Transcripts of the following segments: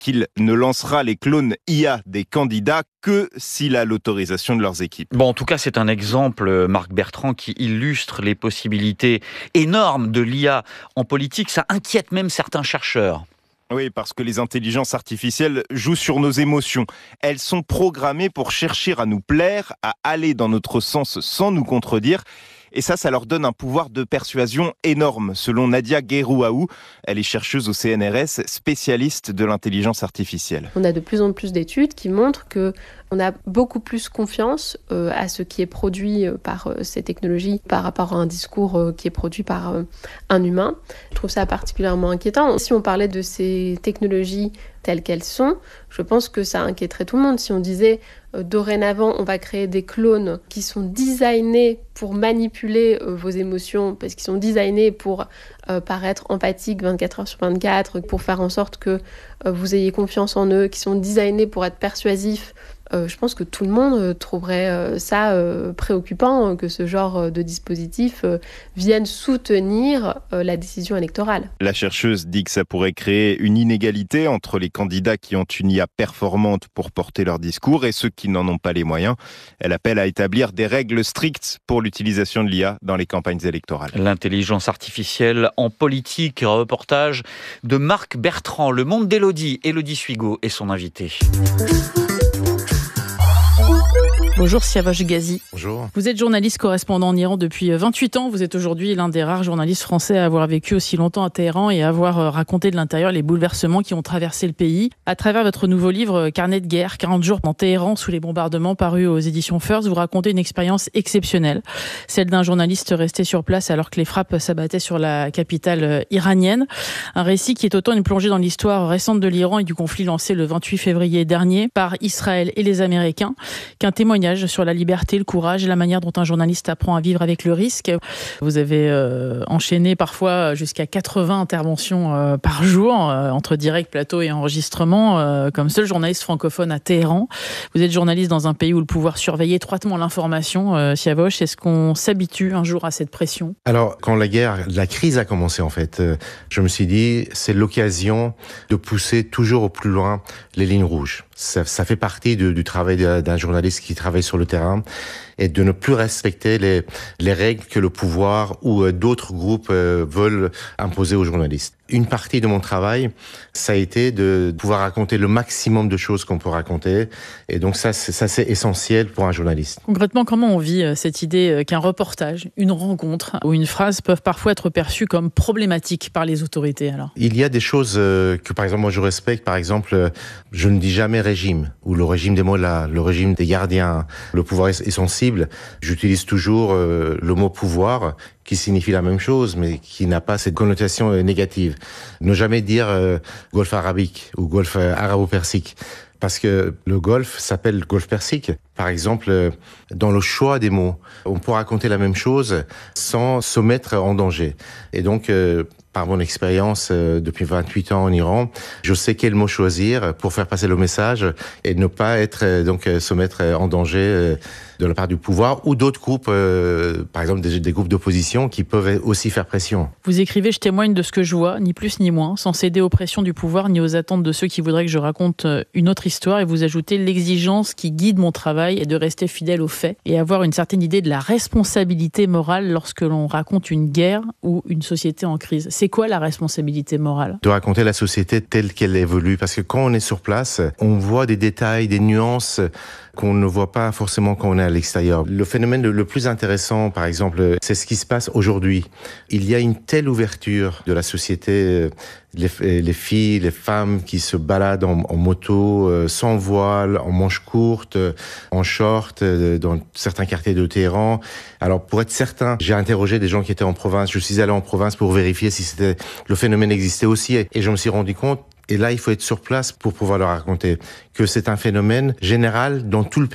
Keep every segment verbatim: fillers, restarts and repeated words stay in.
qu'il ne lancera les clones I A des candidats que s'il a l'autorisation de leurs équipes. Bon, en tout cas, c'est un exemple, Marc Bertrand, qui illustre les possibilités énormes de l'I A en politique. Ça inquiète même certains chercheurs. Oui, parce que les intelligences artificielles jouent sur nos émotions. Elles sont programmées pour chercher à nous plaire, à aller dans notre sens sans nous contredire. Et ça, ça leur donne un pouvoir de persuasion énorme, selon Nadia Guérouaou. Elle est chercheuse au C N R S, spécialiste de l'intelligence artificielle. On a de plus en plus d'études qui montrent que on a beaucoup plus confiance euh, à ce qui est produit euh, par euh, ces technologies par rapport à un discours euh, qui est produit par euh, un humain. Je trouve ça particulièrement inquiétant. Si on parlait de ces technologies telles qu'elles sont, je pense que ça inquiéterait tout le monde. Si on disait euh, dorénavant, on va créer des clones qui sont designés pour manipuler euh, vos émotions, parce qu'ils sont designés pour euh, paraître empathiques vingt-quatre heures sur vingt-quatre, pour faire en sorte que euh, vous ayez confiance en eux, qui sont designés pour être persuasifs. Euh, je pense que tout le monde euh, trouverait euh, ça euh, préoccupant, euh, que ce genre euh, de dispositif euh, vienne soutenir euh, la décision électorale. La chercheuse dit que ça pourrait créer une inégalité entre les candidats qui ont une I A performante pour porter leur discours et ceux qui n'en ont pas les moyens. Elle appelle à établir des règles strictes pour l'utilisation de l'I A dans les campagnes électorales. L'intelligence artificielle en politique, reportage de Marc Bertrand. Le monde d'Élodie. Élodie Suigo est son invitée. Bonjour Siavash Ghazi. Bonjour. Vous êtes journaliste correspondant en Iran depuis vingt-huit ans. Vous êtes aujourd'hui l'un des rares journalistes français à avoir vécu aussi longtemps à Téhéran et à avoir raconté de l'intérieur les bouleversements qui ont traversé le pays. À travers votre nouveau livre Carnet de guerre, quarante jours dans Téhéran sous les bombardements, paru aux éditions First, vous racontez une expérience exceptionnelle. Celle d'un journaliste resté sur place alors que les frappes s'abattaient sur la capitale iranienne. Un récit qui est autant une plongée dans l'histoire récente de l'Iran et du conflit lancé le vingt-huit février dernier par Israël et les Américains, qu'un témoignage sur la liberté, le courage et la manière dont un journaliste apprend à vivre avec le risque. Vous avez euh, enchaîné parfois jusqu'à quatre-vingts interventions euh, par jour, euh, entre direct, plateau et enregistrement, euh, comme seul journaliste francophone à Téhéran. Vous êtes journaliste dans un pays où le pouvoir surveille étroitement l'information. Euh, Siavash, est-ce qu'on s'habitue un jour à cette pression ? Alors, quand la guerre, la crise a commencé en fait, euh, je me suis dit, c'est l'occasion de pousser toujours au plus loin les lignes rouges. Ça, ça fait partie de, du travail d'un journaliste qui travaille sur le terrain et de ne plus respecter les, les règles que le pouvoir ou euh, d'autres groupes euh, veulent imposer aux journalistes. Une partie de mon travail, ça a été de pouvoir raconter le maximum de choses qu'on peut raconter. Et donc ça, c'est, ça, c'est essentiel pour un journaliste. Concrètement, comment on vit cette idée qu'un reportage, une rencontre ou une phrase peuvent parfois être perçues comme problématiques par les autorités alors ? Il y a des choses que, par exemple, moi je respecte. Par exemple, je ne dis jamais régime ou le régime des mollahs, le régime des gardiens. Le pouvoir est sensible. J'utilise toujours euh, le mot pouvoir, qui signifie la même chose, mais qui n'a pas cette connotation euh, négative. Ne jamais dire euh, golfe arabique ou golfe euh, arabo-persique, parce que le golfe s'appelle golfe persique. Par exemple, euh, dans le choix des mots, on peut raconter la même chose sans se mettre en danger. Et donc, euh, par mon expérience euh, depuis vingt-huit ans en Iran, je sais quel mot choisir pour faire passer le message et ne pas être euh, donc euh, se mettre en danger euh, de la part du pouvoir ou d'autres groupes, euh, par exemple des, des groupes d'opposition qui peuvent aussi faire pression. Vous écrivez « Je témoigne de ce que je vois, ni plus ni moins, sans céder aux pressions du pouvoir ni aux attentes de ceux qui voudraient que je raconte une autre histoire » et vous ajoutez « L'exigence qui guide mon travail est de rester fidèle aux faits et avoir une certaine idée de la responsabilité morale lorsque l'on raconte une guerre ou une société en crise ». C'est quoi la responsabilité morale ? De raconter la société telle qu'elle évolue, parce que quand on est sur place, on voit des détails, des nuances qu'on ne voit pas forcément quand on est à l'extérieur. Le phénomène le plus intéressant, par exemple, c'est ce qui se passe aujourd'hui. Il y a une telle ouverture de la société, les, les filles, les femmes qui se baladent en, en moto, euh, sans voile, en manches courtes, en short, euh, dans certains quartiers de Téhéran. Alors, pour être certain, j'ai interrogé des gens qui étaient en province. Je suis allé en province pour vérifier si c'était, le phénomène existait aussi. Et je me suis rendu compte, et là, il faut être sur place pour pouvoir leur raconter que c'est un phénomène général dans tout le pays.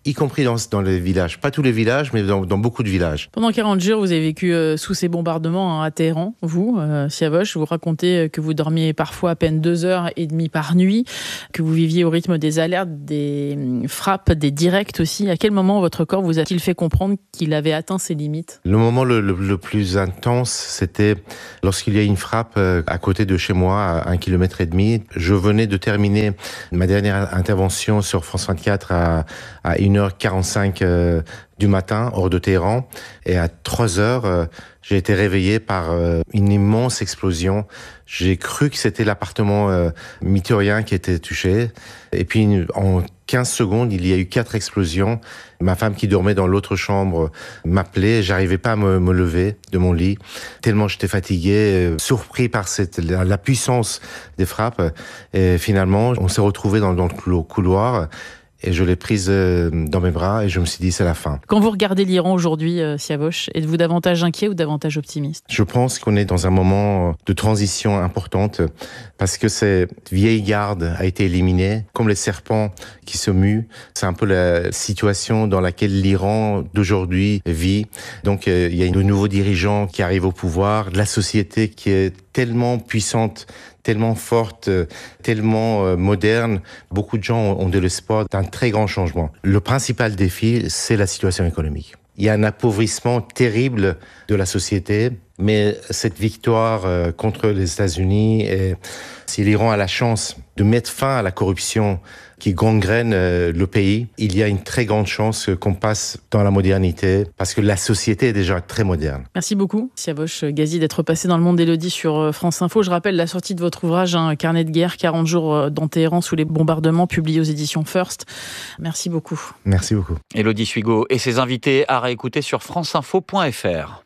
y compris dans, dans les villages. Pas tous les villages, mais dans, dans beaucoup de villages. Pendant quarante jours, vous avez vécu euh, sous ces bombardements hein, à Téhéran, vous, euh, Siavosh. Vous racontez que vous dormiez parfois à peine deux heures et demie par nuit, que vous viviez au rythme des alertes, des frappes, des directs aussi. À quel moment votre corps vous a-t-il fait comprendre qu'il avait atteint ses limites ? Le moment le, le, le plus intense, c'était lorsqu'il y a une frappe à côté de chez moi, à un kilomètre et demi. Je venais de terminer ma dernière intervention sur France vingt-quatre à, à une heure quarante-cinq euh, du matin, hors de Téhéran. Et à trois heures, euh, j'ai été réveillé par euh, une immense explosion. J'ai cru que c'était l'appartement euh, mythorien qui était touché. Et puis, en quinze secondes, il y a eu quatre explosions. Ma femme qui dormait dans l'autre chambre m'appelait. J'arrivais pas à me, me lever de mon lit, tellement j'étais fatigué, euh, surpris par cette, la, la puissance des frappes. Et finalement, on s'est retrouvés dans, dans le couloir. Et je l'ai prise dans mes bras et je me suis dit, c'est la fin. Quand vous regardez l'Iran aujourd'hui, euh, Siavosh, êtes-vous davantage inquiet ou davantage optimiste ? Je pense qu'on est dans un moment de transition importante parce que cette vieille garde a été éliminée, comme les serpents qui se muent. C'est un peu la situation dans laquelle l'Iran d'aujourd'hui vit. Donc, euh, il y a de nouveaux dirigeants qui arrivent au pouvoir, de la société qui est tellement puissante, tellement forte, tellement moderne. Beaucoup de gens ont de l'espoir d'un très grand changement. Le principal défi, c'est la situation économique. Il y a un appauvrissement terrible de la société, mais cette victoire contre les États-Unis, et si l'Iran a la chance de mettre fin à la corruption qui gangrène le pays, il y a une très grande chance qu'on passe dans la modernité, parce que la société est déjà très moderne. Merci beaucoup, Siavosh Ghazi, d'être passé dans le monde d'Élodie sur France Info. Je rappelle la sortie de votre ouvrage, hein, Carnet de guerre, quarante jours dans Téhéran sous les bombardements, publié aux éditions First. Merci beaucoup. Merci beaucoup. Élodie Suigo et ses invités à réécouter sur franceinfo point f r.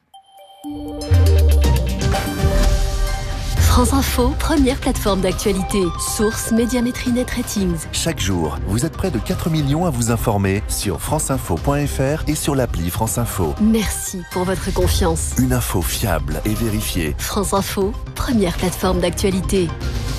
France Info, première plateforme d'actualité. Source Médiamétrie Net Ratings. Chaque jour, vous êtes près de quatre millions à vous informer sur franceinfo point f r et sur l'appli France Info. Merci pour votre confiance. Une info fiable et vérifiée. France Info, première plateforme d'actualité.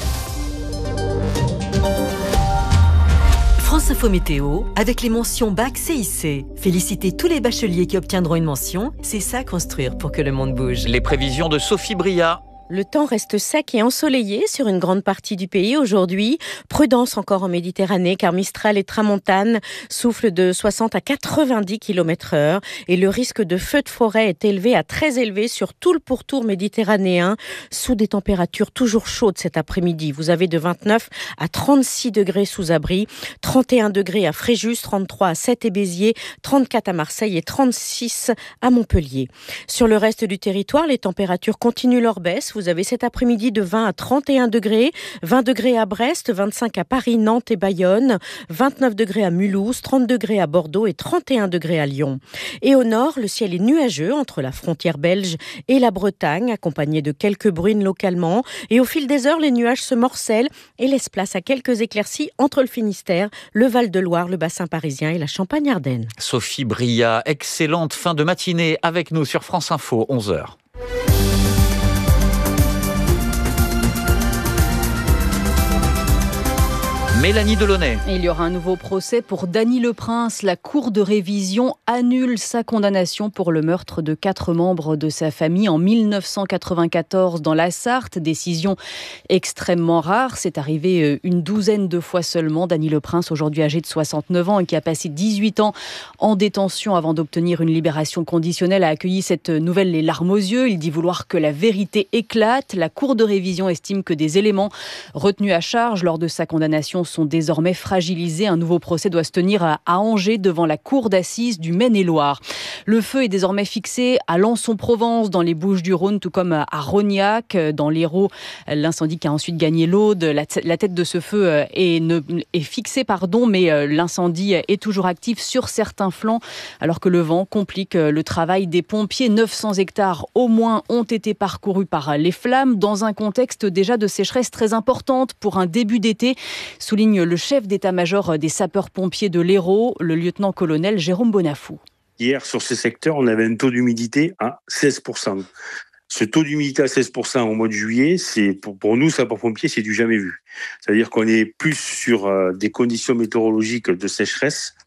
France Info Météo, avec les mentions Bac C I C. Félicitez tous les bacheliers qui obtiendront une mention. C'est ça construire pour que le monde bouge. Les prévisions de Sophie Bria. Le temps reste sec et ensoleillé sur une grande partie du pays aujourd'hui. Prudence encore en Méditerranée car Mistral et Tramontane soufflent de soixante à quatre-vingt-dix kilomètres heure et le risque de feu de forêt est élevé à très élevé sur tout le pourtour méditerranéen sous des températures toujours chaudes cet après-midi. Vous avez de vingt-neuf à trente-six degrés sous abri, trente et un degrés à Fréjus, trente-trois à Sète et Béziers, trente-quatre à Marseille et trente-six à Montpellier. Sur le reste du territoire, les températures continuent leur baisse. Vous avez cet après-midi de vingt à trente et un degrés, vingt degrés à Brest, vingt-cinq à Paris, Nantes et Bayonne, vingt-neuf degrés à Mulhouse, trente degrés à Bordeaux et trente et un degrés à Lyon. Et au nord, le ciel est nuageux entre la frontière belge et la Bretagne, accompagné de quelques bruines localement. Et au fil des heures, les nuages se morcellent et laissent place à quelques éclaircies entre le Finistère, le Val-de-Loire, le bassin parisien et la Champagne-Ardenne. Sophie Bria, excellente fin de matinée avec nous sur France Info, onze heures. Mélanie Delaunay. Il y aura un nouveau procès pour Dany Leprince. La cour de révision annule sa condamnation pour le meurtre de quatre membres de sa famille en mille neuf cent quatre-vingt-quatorze dans la Sarthe. Décision extrêmement rare. C'est arrivé une douzaine de fois seulement. Dany Leprince, aujourd'hui âgé de soixante-neuf ans et qui a passé dix-huit ans en détention avant d'obtenir une libération conditionnelle, a accueilli cette nouvelle les larmes aux yeux. Il dit vouloir que la vérité éclate. La cour de révision estime que des éléments retenus à charge lors de sa condamnation sont désormais fragilisés. Un nouveau procès doit se tenir à Angers devant la cour d'assises du Maine-et-Loire. Le feu est désormais fixé à Lançon-Provence dans les Bouches-du-Rhône, tout comme à Rognac dans l'Hérault. L'incendie qui a ensuite gagné l'Aude. La, t- la tête de ce feu est, ne, est fixée, pardon, mais l'incendie est toujours actif sur certains flancs alors que le vent complique le travail des pompiers. neuf cents hectares au moins ont été parcourus par les flammes dans un contexte déjà de sécheresse très importante pour un début d'été, souligne le chef d'état-major des sapeurs-pompiers de l'Hérault, le lieutenant-colonel Jérôme Bonafou. Hier, sur ces secteurs, on avait un taux d'humidité à seize pour cent. Ce taux d'humidité à seize pour cent au mois de juillet, c'est pour, pour nous, sapeurs-pompiers, c'est du jamais vu. C'est-à-dire qu'on est plus sur euh, des conditions météorologiques de sécheresse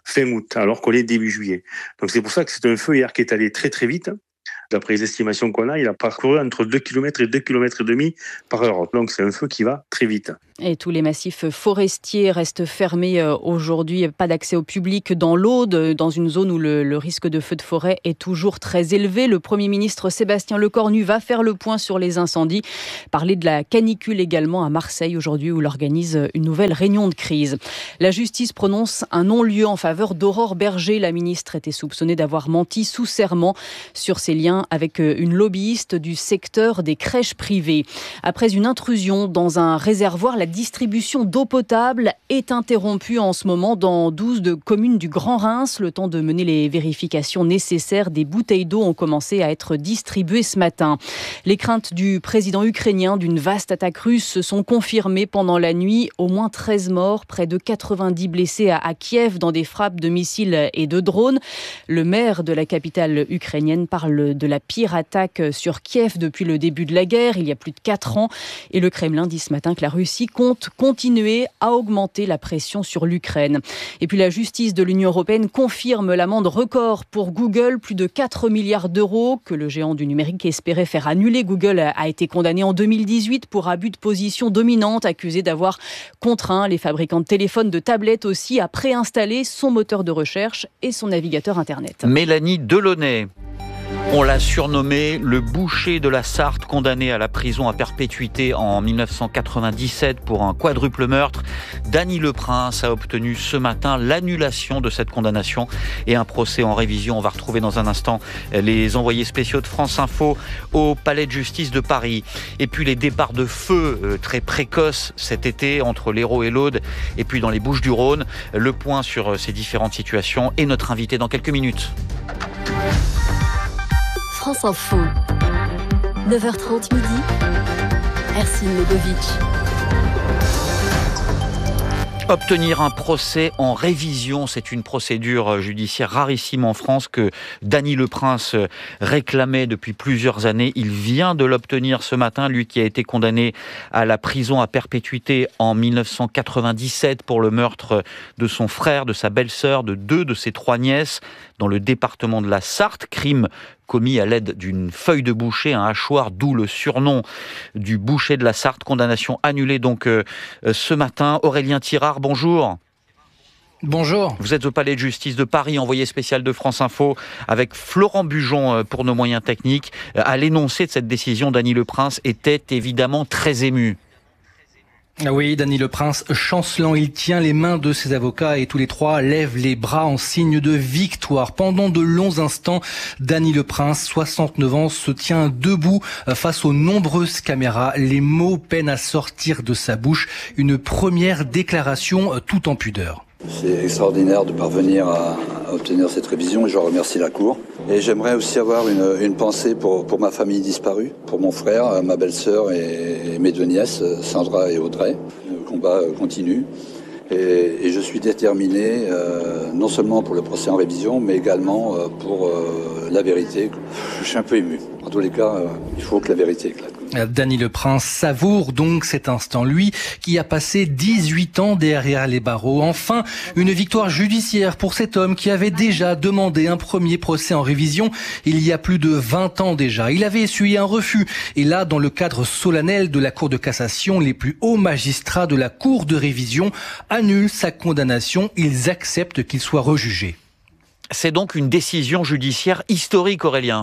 fin août, alors qu'on est début juillet. Donc c'est pour ça que c'est un feu hier qui est allé très très vite. D'après les estimations qu'on a, il a parcouru entre deux kilomètres et deux kilomètres et demi par heure. Donc c'est un feu qui va très vite. Et tous les massifs forestiers restent fermés aujourd'hui. Pas d'accès au public dans l'Aude, dans une zone où le, le risque de feu de forêt est toujours très élevé. Le Premier ministre Sébastien Lecornu va faire le point sur les incendies. Parler de la canicule également à Marseille aujourd'hui où il organise une nouvelle réunion de crise. La justice prononce un non-lieu en faveur d'Aurore Berger. La ministre était soupçonnée d'avoir menti sous serment sur ses liens avec une lobbyiste du secteur des crèches privées. Après une intrusion dans un réservoir, la distribution d'eau potable est interrompue en ce moment dans douze de communes du Grand Reims. Le temps de mener les vérifications nécessaires, des bouteilles d'eau ont commencé à être distribuées ce matin. Les craintes du président ukrainien d'une vaste attaque russe se sont confirmées pendant la nuit. Au moins treize morts, près de quatre-vingt-dix blessés à, à Kiev dans des frappes de missiles et de drones. Le maire de la capitale ukrainienne parle de la pire attaque sur Kiev depuis le début de la guerre, il y a plus de quatre ans. Et le Kremlin dit ce matin que la Russie compte continuer à augmenter la pression sur l'Ukraine. Et puis la justice de l'Union européenne confirme l'amende record pour Google, plus de quatre milliards d'euros que le géant du numérique espérait faire annuler. Google a été condamné en deux mille dix-huit pour abus de position dominante, accusé d'avoir contraint les fabricants de téléphones, de tablettes aussi, à préinstaller son moteur de recherche et son navigateur Internet. Mélanie Delaunay. On l'a surnommé le boucher de la Sarthe, condamné à la prison à perpétuité en mille neuf cent quatre-vingt-dix-sept pour un quadruple meurtre. Dany Leprince a obtenu ce matin l'annulation de cette condamnation et un procès en révision. On va retrouver dans un instant les envoyés spéciaux de France Info au Palais de Justice de Paris. Et puis les départs de feu très précoces cet été entre l'Hérault et l'Aude et puis dans les Bouches-du-Rhône. Le point sur ces différentes situations et notre invité dans quelques minutes. France Info, neuf heures trente midi, Ercine Legovic. Obtenir un procès en révision, c'est une procédure judiciaire rarissime en France que Dany Leprince réclamait depuis plusieurs années. Il vient de l'obtenir ce matin, lui qui a été condamné à la prison à perpétuité en mille neuf cent quatre-vingt-dix-sept pour le meurtre de son frère, de sa belle-sœur, de deux de ses trois nièces dans le département de la Sarthe, crime commis à l'aide d'une feuille de boucher, un hachoir, d'où le surnom du boucher de la Sarthe. Condamnation annulée donc euh, ce matin. Aurélien Tirard, bonjour. Bonjour. Vous êtes au Palais de Justice de Paris, envoyé spécial de France Info, avec Florent Bujon pour nos moyens techniques. À l'énoncé de cette décision, Dany Leprince était évidemment très ému. Oui, Dany Leprince, chancelant, il tient les mains de ses avocats et tous les trois lèvent les bras en signe de victoire. Pendant de longs instants, Dany Leprince, soixante-neuf ans, se tient debout face aux nombreuses caméras. Les mots peinent à sortir de sa bouche. Une première déclaration tout en pudeur. C'est extraordinaire de parvenir à, à obtenir cette révision et je remercie la Cour. Et j'aimerais aussi avoir une, une pensée pour, pour ma famille disparue, pour mon frère, ma belle-sœur et, et mes deux nièces, Sandra et Audrey. Le combat continue et, et je suis déterminé euh, non seulement pour le procès en révision, mais également euh, pour euh, la vérité. Je suis un peu ému. En tous les cas, euh, il faut que la vérité éclate. Dany Leprince savoure donc cet instant, lui qui a passé dix-huit ans derrière les barreaux. Enfin, une victoire judiciaire pour cet homme qui avait déjà demandé un premier procès en révision il y a plus de vingt ans déjà. Il avait essuyé un refus et là, dans le cadre solennel de la Cour de cassation, les plus hauts magistrats de la Cour de révision annulent sa condamnation. Ils acceptent qu'il soit rejugé. C'est donc une décision judiciaire historique, Aurélien.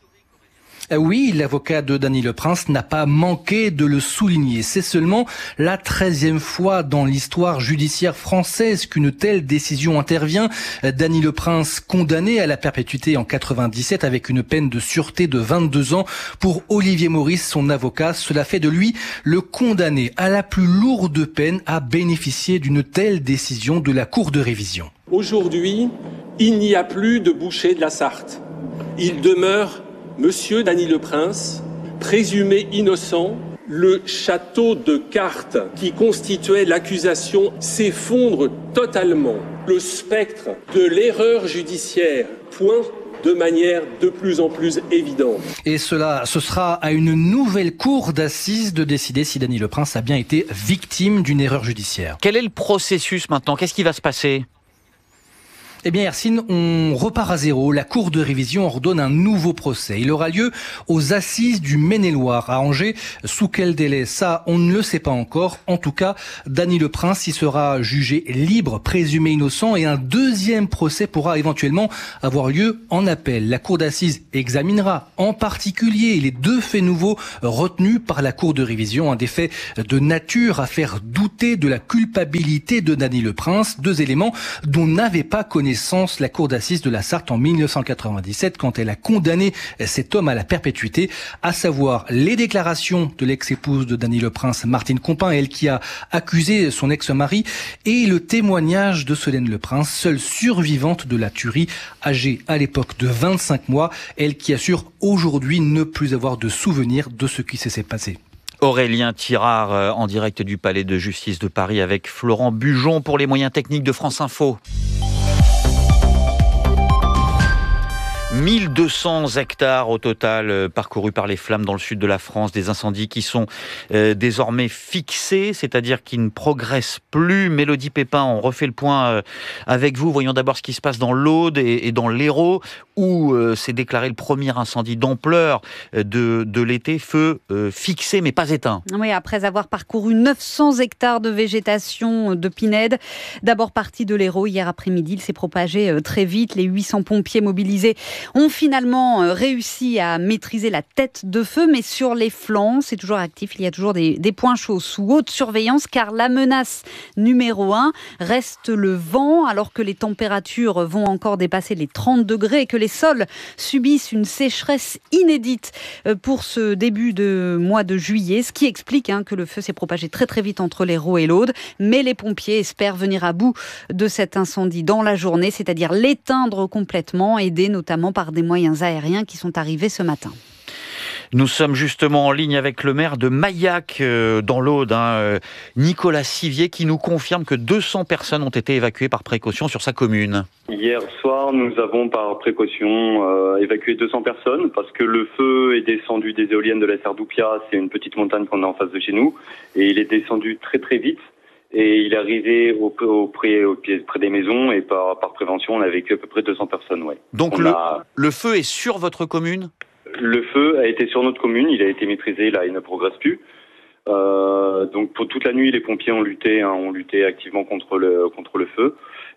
Oui, l'avocat de Dany Leprince n'a pas manqué de le souligner. C'est seulement la treizième fois dans l'histoire judiciaire française qu'une telle décision intervient. Dany Leprince condamné à la perpétuité en quatre-vingt-dix-sept avec une peine de sûreté de vingt-deux ans. Pour Olivier Maurice, son avocat, cela fait de lui le condamné à la plus lourde peine à bénéficier d'une telle décision de la Cour de révision. Aujourd'hui, il n'y a plus de boucher de la Sarthe. Il demeure Monsieur Dany Leprince, présumé innocent. Le château de cartes qui constituait l'accusation s'effondre totalement. Le spectre de l'erreur judiciaire pointe de manière de plus en plus évidente. Et cela, ce sera à une nouvelle cour d'assises de décider si Dany Leprince a bien été victime d'une erreur judiciaire. Quel est le processus maintenant ? Qu'est-ce qui va se passer ? Eh bien, Hercine, on repart à zéro. La Cour de révision ordonne un nouveau procès. Il aura lieu aux assises du Maine-et-Loire, à Angers. Sous quel délai? Ça, on ne le sait pas encore. En tout cas, Dany Le Prince y sera jugé libre, présumé innocent, et un deuxième procès pourra éventuellement avoir lieu en appel. La Cour d'assises examinera en particulier les deux faits nouveaux retenus par la Cour de révision. Un des faits de nature à faire douter de la culpabilité de Dany Le Prince. Deux éléments dont n'avait pas connaissance la Cour d'assises de la Sarthe en mille neuf cent quatre-vingt-dix-sept quand elle a condamné cet homme à la perpétuité, à savoir les déclarations de l'ex-épouse de Dany Le Prince, Martine Compin, elle qui a accusé son ex-mari, et le témoignage de Solène Le Prince, seule survivante de la tuerie, âgée à l'époque de vingt-cinq mois, elle qui assure aujourd'hui ne plus avoir de souvenir de ce qui s'est passé. Aurélien Tirard en direct du Palais de Justice de Paris avec Florent Bujon pour les moyens techniques de France Info. mille deux cents hectares au total parcourus par les flammes dans le sud de la France, des incendies qui sont euh, désormais fixés, c'est-à-dire qui ne progressent plus. Mélodie Pépin, on refait le point euh, avec vous. Voyons d'abord ce qui se passe dans l'Aude et, et dans l'Hérault, où euh, s'est déclaré le premier incendie d'ampleur de, de l'été, feu euh, fixé mais pas éteint. Oui, après avoir parcouru neuf cents hectares de végétation de pinède, d'abord parti de l'Hérault hier après-midi, il s'est propagé euh, très vite. Les huit cents pompiers mobilisés ont finalement réussi à maîtriser la tête de feu, mais sur les flancs, c'est toujours actif. Il y a toujours des, des points chauds sous haute surveillance, car la menace numéro un reste le vent, alors que les températures vont encore dépasser les trente degrés et que les sols subissent une sécheresse inédite pour ce début de mois de juillet, ce qui explique hein, que le feu s'est propagé très très vite entre l'Hérault et l'Aude. Mais les pompiers espèrent venir à bout de cet incendie dans la journée, c'est-à-dire l'éteindre complètement, aidés notamment par des moyens aériens qui sont arrivés ce matin. Nous sommes justement en ligne avec le maire de Maillac, euh, dans l'Aude, hein, euh, Nicolas Sivier, qui nous confirme que deux cents personnes ont été évacuées par précaution sur sa commune. Hier soir, nous avons par précaution euh, évacué deux cents personnes parce que le feu est descendu des éoliennes de la Serdoupia, c'est une petite montagne qu'on a en face de chez nous, et il est descendu très très vite. Et il est arrivé au, au, près, au pied, près des maisons, et par, par prévention, on a vécu à peu près deux cents personnes. Ouais. Donc le, a... le feu est sur votre commune ? Le feu a été sur notre commune, il a été maîtrisé, là il ne progresse plus. Euh, donc pour toute la nuit, les pompiers ont lutté, hein, ont lutté activement contre le, contre le feu.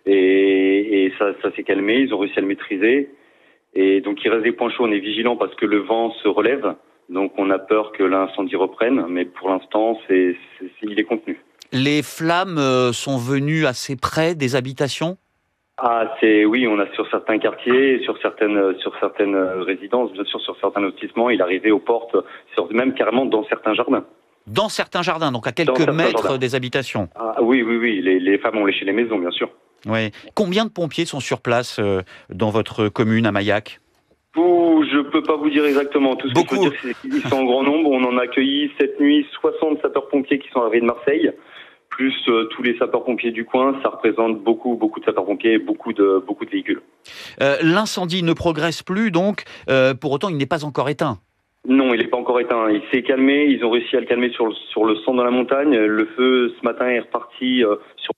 Et, et ça, ça s'est calmé, ils ont réussi à le maîtriser. Et donc il reste des points chauds, on est vigilant parce que le vent se relève. Donc on a peur que l'incendie reprenne, mais pour l'instant, c'est, c'est, il est contenu. Les flammes sont venues assez près des habitations ? Ah, c'est oui, on a sur certains quartiers, sur certaines, sur certaines résidences, bien sûr, sur certains lotissements, il arrivait aux portes, sur, même carrément dans certains jardins. Dans certains jardins, donc à quelques mètres jardins. Des habitations. Ah oui, oui, oui, les, les femmes ont léché les maisons, bien sûr. Oui. Combien de pompiers sont sur place euh, dans votre commune à Maillac ? Ouh, je peux pas vous dire exactement. Tout ce Beaucoup. que je peux dire, c'est qu'ils sont en grand nombre. On en a accueilli cette nuit soixante sapeurs-pompiers qui sont arrivés de Marseille, plus euh, tous les sapeurs-pompiers du coin. Ça représente beaucoup, beaucoup de sapeurs-pompiers, beaucoup de, beaucoup de véhicules. Euh, l'incendie ne progresse plus, donc euh, pour autant, il n'est pas encore éteint. Non, il n'est pas encore éteint. Il s'est calmé. Ils ont réussi à le calmer sur le, sur le centre de la montagne. Le feu, ce matin, est reparti euh, sur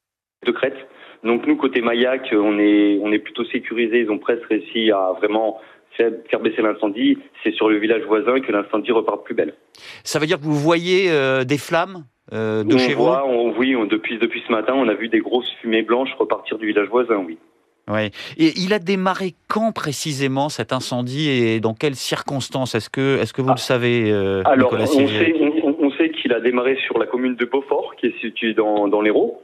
de crête. Donc nous, côté Maillac, on est, on est plutôt sécurisé. Ils ont presque réussi à vraiment faire, faire baisser l'incendie. C'est sur le village voisin que l'incendie repart plus belle. Ça veut dire que vous voyez euh, des flammes euh, de on chez voit, vous on, Oui, on, depuis, depuis ce matin, on a vu des grosses fumées blanches repartir du village voisin, oui. Ouais. Et il a démarré quand précisément cet incendie et dans quelles circonstances ? Est-ce que, est-ce que vous ah. le savez, euh, Alors, Nicolas on sait, on, on sait qu'il a démarré sur la commune de Beaufort, qui est située dans, dans l'Hérault.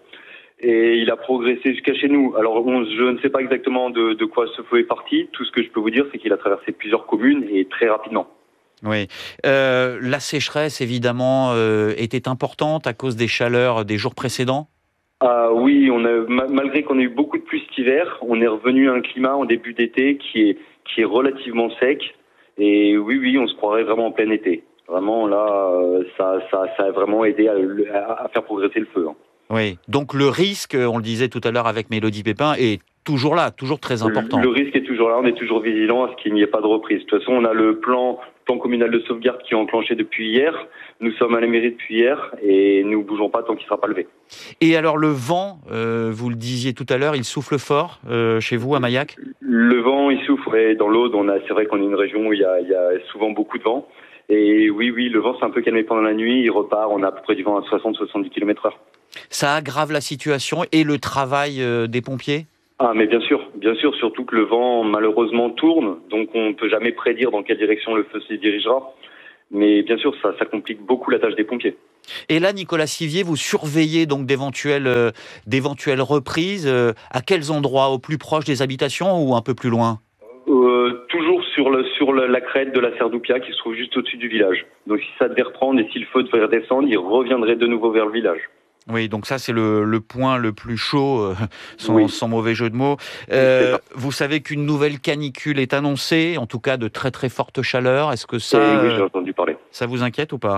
Et il a progressé jusqu'à chez nous. Alors, on, je ne sais pas exactement de, de quoi ce feu est parti. Tout ce que je peux vous dire, c'est qu'il a traversé plusieurs communes et très rapidement. Oui. Euh, la sécheresse, évidemment, euh, était importante à cause des chaleurs des jours précédents ? Ah oui, on a, malgré qu'on ait eu beaucoup de pluie cet hiver, on est revenu à un climat en début d'été qui est, qui est relativement sec. Et oui, oui, on se croirait vraiment en plein été. Vraiment, là, ça, ça, ça a vraiment aidé à, à faire progresser le feu. Hein. Oui, donc le risque, on le disait tout à l'heure avec Mélodie Pépin, est toujours là, toujours très important. Le, le risque est toujours là, on est toujours vigilant à ce qu'il n'y ait pas de reprise. De toute façon, on a le plan, plan communal de sauvegarde qui est enclenché depuis hier. Nous sommes à la mairie depuis hier et nous ne bougeons pas tant qu'il ne sera pas levé. Et alors le vent, euh, vous le disiez tout à l'heure, il souffle fort euh, chez vous à Mayac ? Le vent, il souffle. Et dans l'Aude, on a, c'est vrai qu'on est une région où il y a, il y a souvent beaucoup de vent. Et oui, oui, le vent s'est un peu calmé pendant la nuit. Il repart, on a à peu près du vent à soixante à soixante-dix kilomètres heure. Ça aggrave la situation et le travail euh, des pompiers ? Ah, mais bien sûr, bien sûr, surtout que le vent, malheureusement, tourne. Donc, on ne peut jamais prédire dans quelle direction le feu se dirigera. Mais bien sûr, ça, ça complique beaucoup la tâche des pompiers. Et là, Nicolas Sivier, vous surveillez donc d'éventuelles, euh, d'éventuelles reprises. Euh, à quels endroits ? Au plus proche des habitations ou un peu plus loin ? Euh, toujours sur, le, sur le, la crête de la Serdoupia qui se trouve juste au-dessus du village. Donc si ça devait reprendre et si le feu devait redescendre, il reviendrait de nouveau vers le village. Oui, donc ça c'est le, le point le plus chaud, euh, sans, oui. sans mauvais jeu de mots. Euh, vous savez qu'une nouvelle canicule est annoncée, en tout cas de très très forte chaleur. Est-ce que ça, et oui, j'ai entendu parler. Ça vous inquiète ou pas ?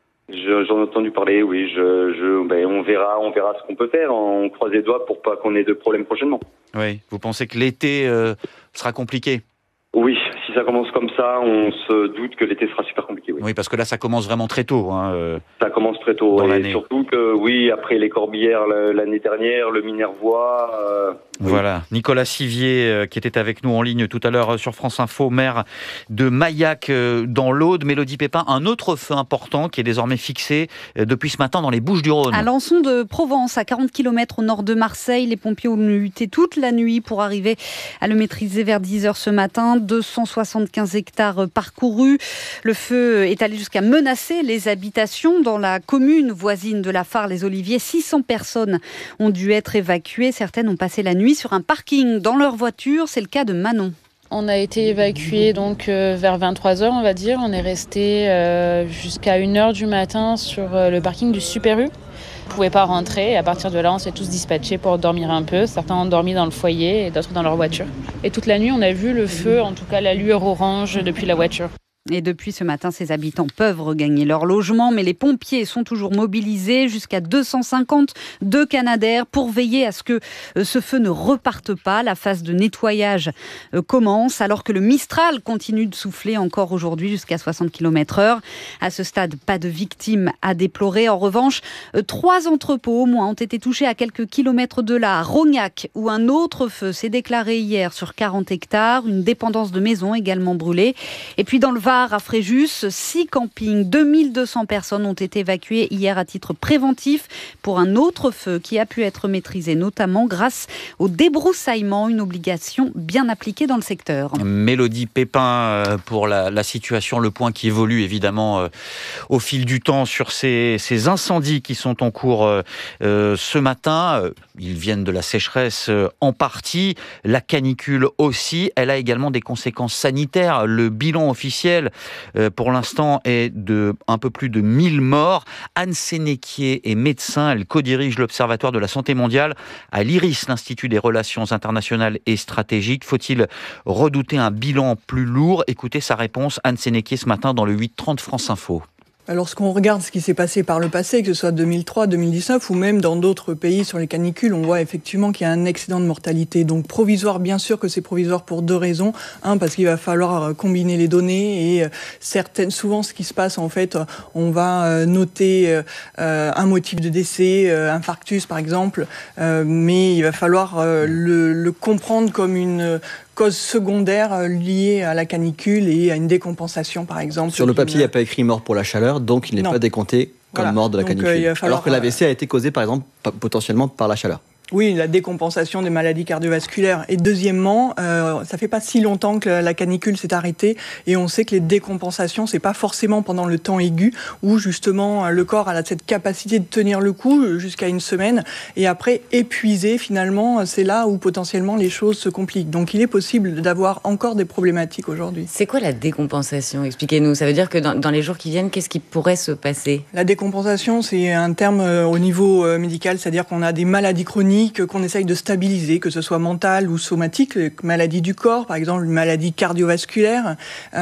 Je, J'en ai entendu parler, oui. Je, je, ben, on verra, on verra ce qu'on peut faire. On croise les doigts pour pas qu'on ait de problèmes prochainement. Oui. Vous pensez que l'été euh, sera compliqué ? Oui, si ça commence comme ça, on se doute que l'été sera super compliqué. Oui, oui parce que là, ça commence vraiment très tôt. Hein, euh, ça commence très tôt. Dans et l'année. Surtout que, oui, après les Corbières l'année dernière, le Minervois... Euh, voilà, oui. Nicolas Sivier, euh, qui était avec nous en ligne tout à l'heure sur France Info, maire de Mayac euh, dans l'Aude. Mélodie Pépin, un autre feu important qui est désormais fixé euh, depuis ce matin dans les Bouches-du-Rhône. À Lançon de Provence, à quarante kilomètres au nord de Marseille, les pompiers ont lutté toute la nuit pour arriver à le maîtriser vers dix heures ce matin. deux cent soixante-quinze hectares parcourus. Le feu est allé jusqu'à menacer les habitations dans la commune voisine de la Fare-les-Oliviers. six cents personnes ont dû être évacuées. Certaines ont passé la nuit sur un parking dans leur voiture. C'est le cas de Manon. On a été évacués donc euh, vers vingt-trois heures, on va dire. On est resté euh, jusqu'à une heure du matin sur euh, le parking du Super U. On ne pouvait pas rentrer et à partir de là, on s'est tous dispatchés pour dormir un peu. Certains ont dormi dans le foyer et d'autres dans leur voiture. Et toute la nuit, on a vu le feu, en tout cas la lueur orange depuis la voiture. Et depuis ce matin, ces habitants peuvent regagner leur logement, mais les pompiers sont toujours mobilisés, jusqu'à deux cent cinquante de Canadair pour veiller à ce que ce feu ne reparte pas. La phase de nettoyage commence alors que le Mistral continue de souffler encore aujourd'hui jusqu'à soixante kilomètres heure. À ce stade, pas de victimes à déplorer. En revanche, trois entrepôts au moins ont été touchés à quelques kilomètres de là. À Rognac, où un autre feu s'est déclaré hier sur quarante hectares, une dépendance de maison également brûlée. Et puis dans le Var, à Fréjus, six campings, deux mille deux cents personnes ont été évacuées hier à titre préventif pour un autre feu qui a pu être maîtrisé, notamment grâce au débroussaillement, une obligation bien appliquée dans le secteur. Mélodie Pépin pour la, la situation, le point qui évolue évidemment euh, au fil du temps sur ces, ces incendies qui sont en cours euh, euh, ce matin. Ils viennent de la sécheresse euh, en partie, la canicule aussi. Elle a également des conséquences sanitaires. Le bilan officiel euh, pour l'instant est de un peu plus de mille morts. Anne Sénéquier est médecin, elle co-dirige l'Observatoire de la santé mondiale à l'I R I S, l'Institut des relations internationales et stratégiques. Faut-il redouter un bilan plus lourd ? Écoutez sa réponse, Anne Sénéquier, ce matin dans le huit trente France Info. Lorsqu'on regarde ce qui s'est passé par le passé, que ce soit deux mille trois, deux mille dix-neuf ou même dans d'autres pays sur les canicules, on voit effectivement qu'il y a un excédent de mortalité. Donc provisoire, bien sûr que c'est provisoire pour deux raisons. Un, parce qu'il va falloir combiner les données et certaines, souvent ce qui se passe en fait, on va noter euh, un motif de décès, euh, infarctus par exemple, euh, mais il va falloir euh, le, le comprendre comme une cause secondaire liée à la canicule et à une décompensation, par exemple. Sur le papier, il n'y a pas écrit mort pour la chaleur, donc il n'est non. pas décompté comme voilà. mort de la donc, canicule. Euh, Alors que l'A V C a été causé, par exemple, potentiellement par la chaleur. Oui, la décompensation des maladies cardiovasculaires. Et deuxièmement, euh, ça fait pas si longtemps que la canicule s'est arrêtée et on sait que les décompensations, c'est pas forcément pendant le temps aigu où justement le corps a cette capacité de tenir le coup jusqu'à une semaine et après épuisé finalement, c'est là où potentiellement les choses se compliquent. Donc il est possible d'avoir encore des problématiques aujourd'hui. C'est quoi la décompensation ? Expliquez-nous. Ça veut dire que dans, dans les jours qui viennent, qu'est-ce qui pourrait se passer ? La décompensation, c'est un terme au niveau médical, c'est-à-dire qu'on a des maladies chroniques qu'on essaye de stabiliser, que ce soit mentale ou somatique, maladie du corps, par exemple une maladie cardiovasculaire. Euh,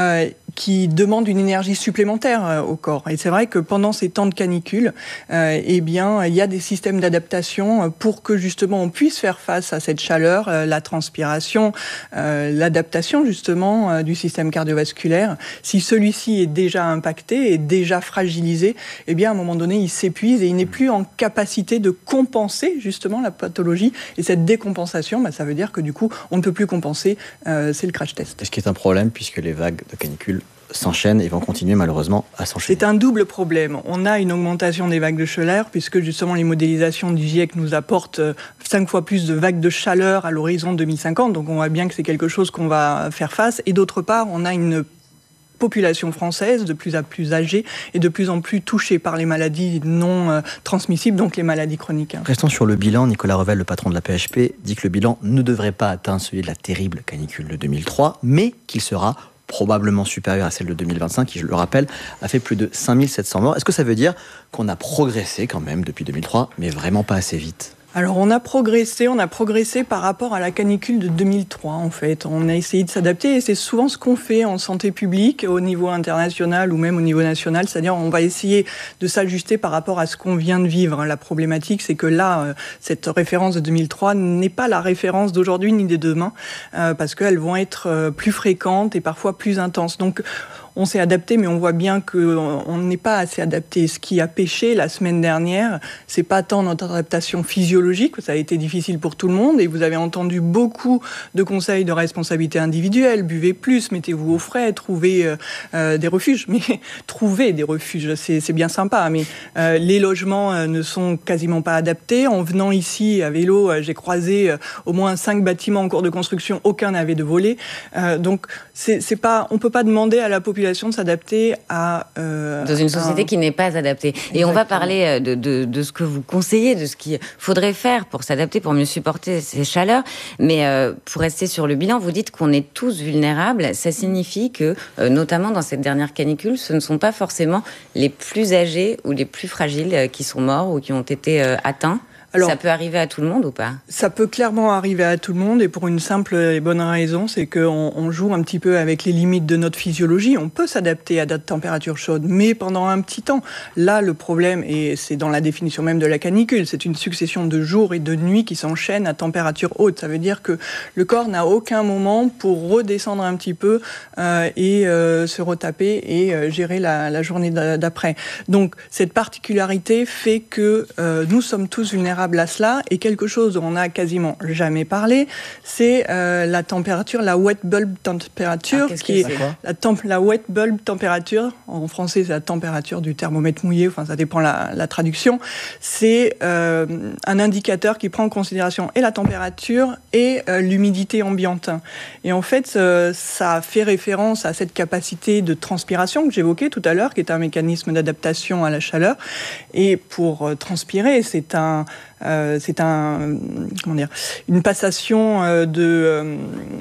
qui demandent une énergie supplémentaire euh, au corps. Et c'est vrai que pendant ces temps de canicule, euh, eh bien, il y a des systèmes d'adaptation pour que justement on puisse faire face à cette chaleur, euh, la transpiration, euh, l'adaptation justement euh, du système cardiovasculaire. Si celui-ci est déjà impacté, est déjà fragilisé, eh bien, à un moment donné, il s'épuise et il n'est plus en capacité de compenser justement la pathologie. Et cette décompensation, bah, ça veut dire que du coup, on ne peut plus compenser. Euh, c'est le crash test. Ce qui est un problème puisque les vagues de canicule s'enchaînent et vont continuer malheureusement à s'enchaîner. C'est un double problème. On a une augmentation des vagues de chaleur puisque justement les modélisations du GIEC nous apportent cinq fois plus de vagues de chaleur à l'horizon deux mille cinquante. Donc on voit bien que c'est quelque chose qu'on va faire face. Et d'autre part, on a une population française de plus en plus âgée et de plus en plus touchée par les maladies non euh, transmissibles, donc les maladies chroniques. Restons sur le bilan. Nicolas Revel, le patron de la P H P, dit que le bilan ne devrait pas atteindre celui de la terrible canicule de deux mille trois, mais qu'il sera probablement supérieure à celle de deux mille vingt-cinq, qui, je le rappelle, a fait plus de cinq mille sept cents morts. Est-ce que ça veut dire qu'on a progressé quand même depuis deux mille trois, mais vraiment pas assez vite ? Alors on a progressé, on a progressé par rapport à la canicule de deux mille trois en fait. On a essayé de s'adapter et c'est souvent ce qu'on fait en santé publique au niveau international ou même au niveau national, c'est-à-dire on va essayer de s'ajuster par rapport à ce qu'on vient de vivre. La problématique c'est que là, cette référence de deux mille trois n'est pas la référence d'aujourd'hui ni de demain euh, parce qu'elles vont être plus fréquentes et parfois plus intenses. Donc on s'est adapté, mais on voit bien qu'on n'est pas assez adapté. Ce qui a pêché la semaine dernière, c'est pas tant notre adaptation physiologique, ça a été difficile pour tout le monde, et vous avez entendu beaucoup de conseils de responsabilité individuelle. Buvez plus, mettez-vous au frais, trouvez euh, des refuges. Mais trouvez des refuges, c'est, c'est bien sympa, mais euh, les logements euh, ne sont quasiment pas adaptés. En venant ici à vélo, euh, j'ai croisé euh, au moins cinq bâtiments en cours de construction, aucun n'avait de volet. Euh, donc, c'est, c'est pas, on peut pas demander à la population de s'adapter à... Euh, Dans une société à... qui n'est pas adaptée. Exactement. Et on va parler de, de, de ce que vous conseillez, de ce qu'il faudrait faire pour s'adapter, pour mieux supporter ces chaleurs. Mais euh, pour rester sur le bilan, vous dites qu'on est tous vulnérables. Ça signifie que, euh, notamment dans cette dernière canicule, ce ne sont pas forcément les plus âgés ou les plus fragiles euh, qui sont morts ou qui ont été euh, atteints. Alors, ça peut arriver à tout le monde ou pas ? Ça peut clairement arriver à tout le monde et pour une simple et bonne raison, c'est qu'on on joue un petit peu avec les limites de notre physiologie. On peut s'adapter à des températures chaudes, mais pendant un petit temps. Là, le problème, et c'est dans la définition même de la canicule, c'est une succession de jours et de nuits qui s'enchaînent à température haute. Ça veut dire que le corps n'a aucun moment pour redescendre un petit peu euh, et euh, se retaper et euh, gérer la, la journée d'après. Donc, cette particularité fait que euh, nous sommes tous vulnérables à cela, et quelque chose dont on n'a quasiment jamais parlé, c'est euh, la température, la wet bulb température, ah, qui est la, temp- la wet bulb température, en français c'est la température du thermomètre mouillé, enfin ça dépend la, la traduction, c'est euh, un indicateur qui prend en considération et la température et euh, l'humidité ambiante. Et en fait, euh, ça fait référence à cette capacité de transpiration que j'évoquais tout à l'heure, qui est un mécanisme d'adaptation à la chaleur. Et pour euh, transpirer, c'est un Euh, c'est un, comment dire, une passation euh, de, euh,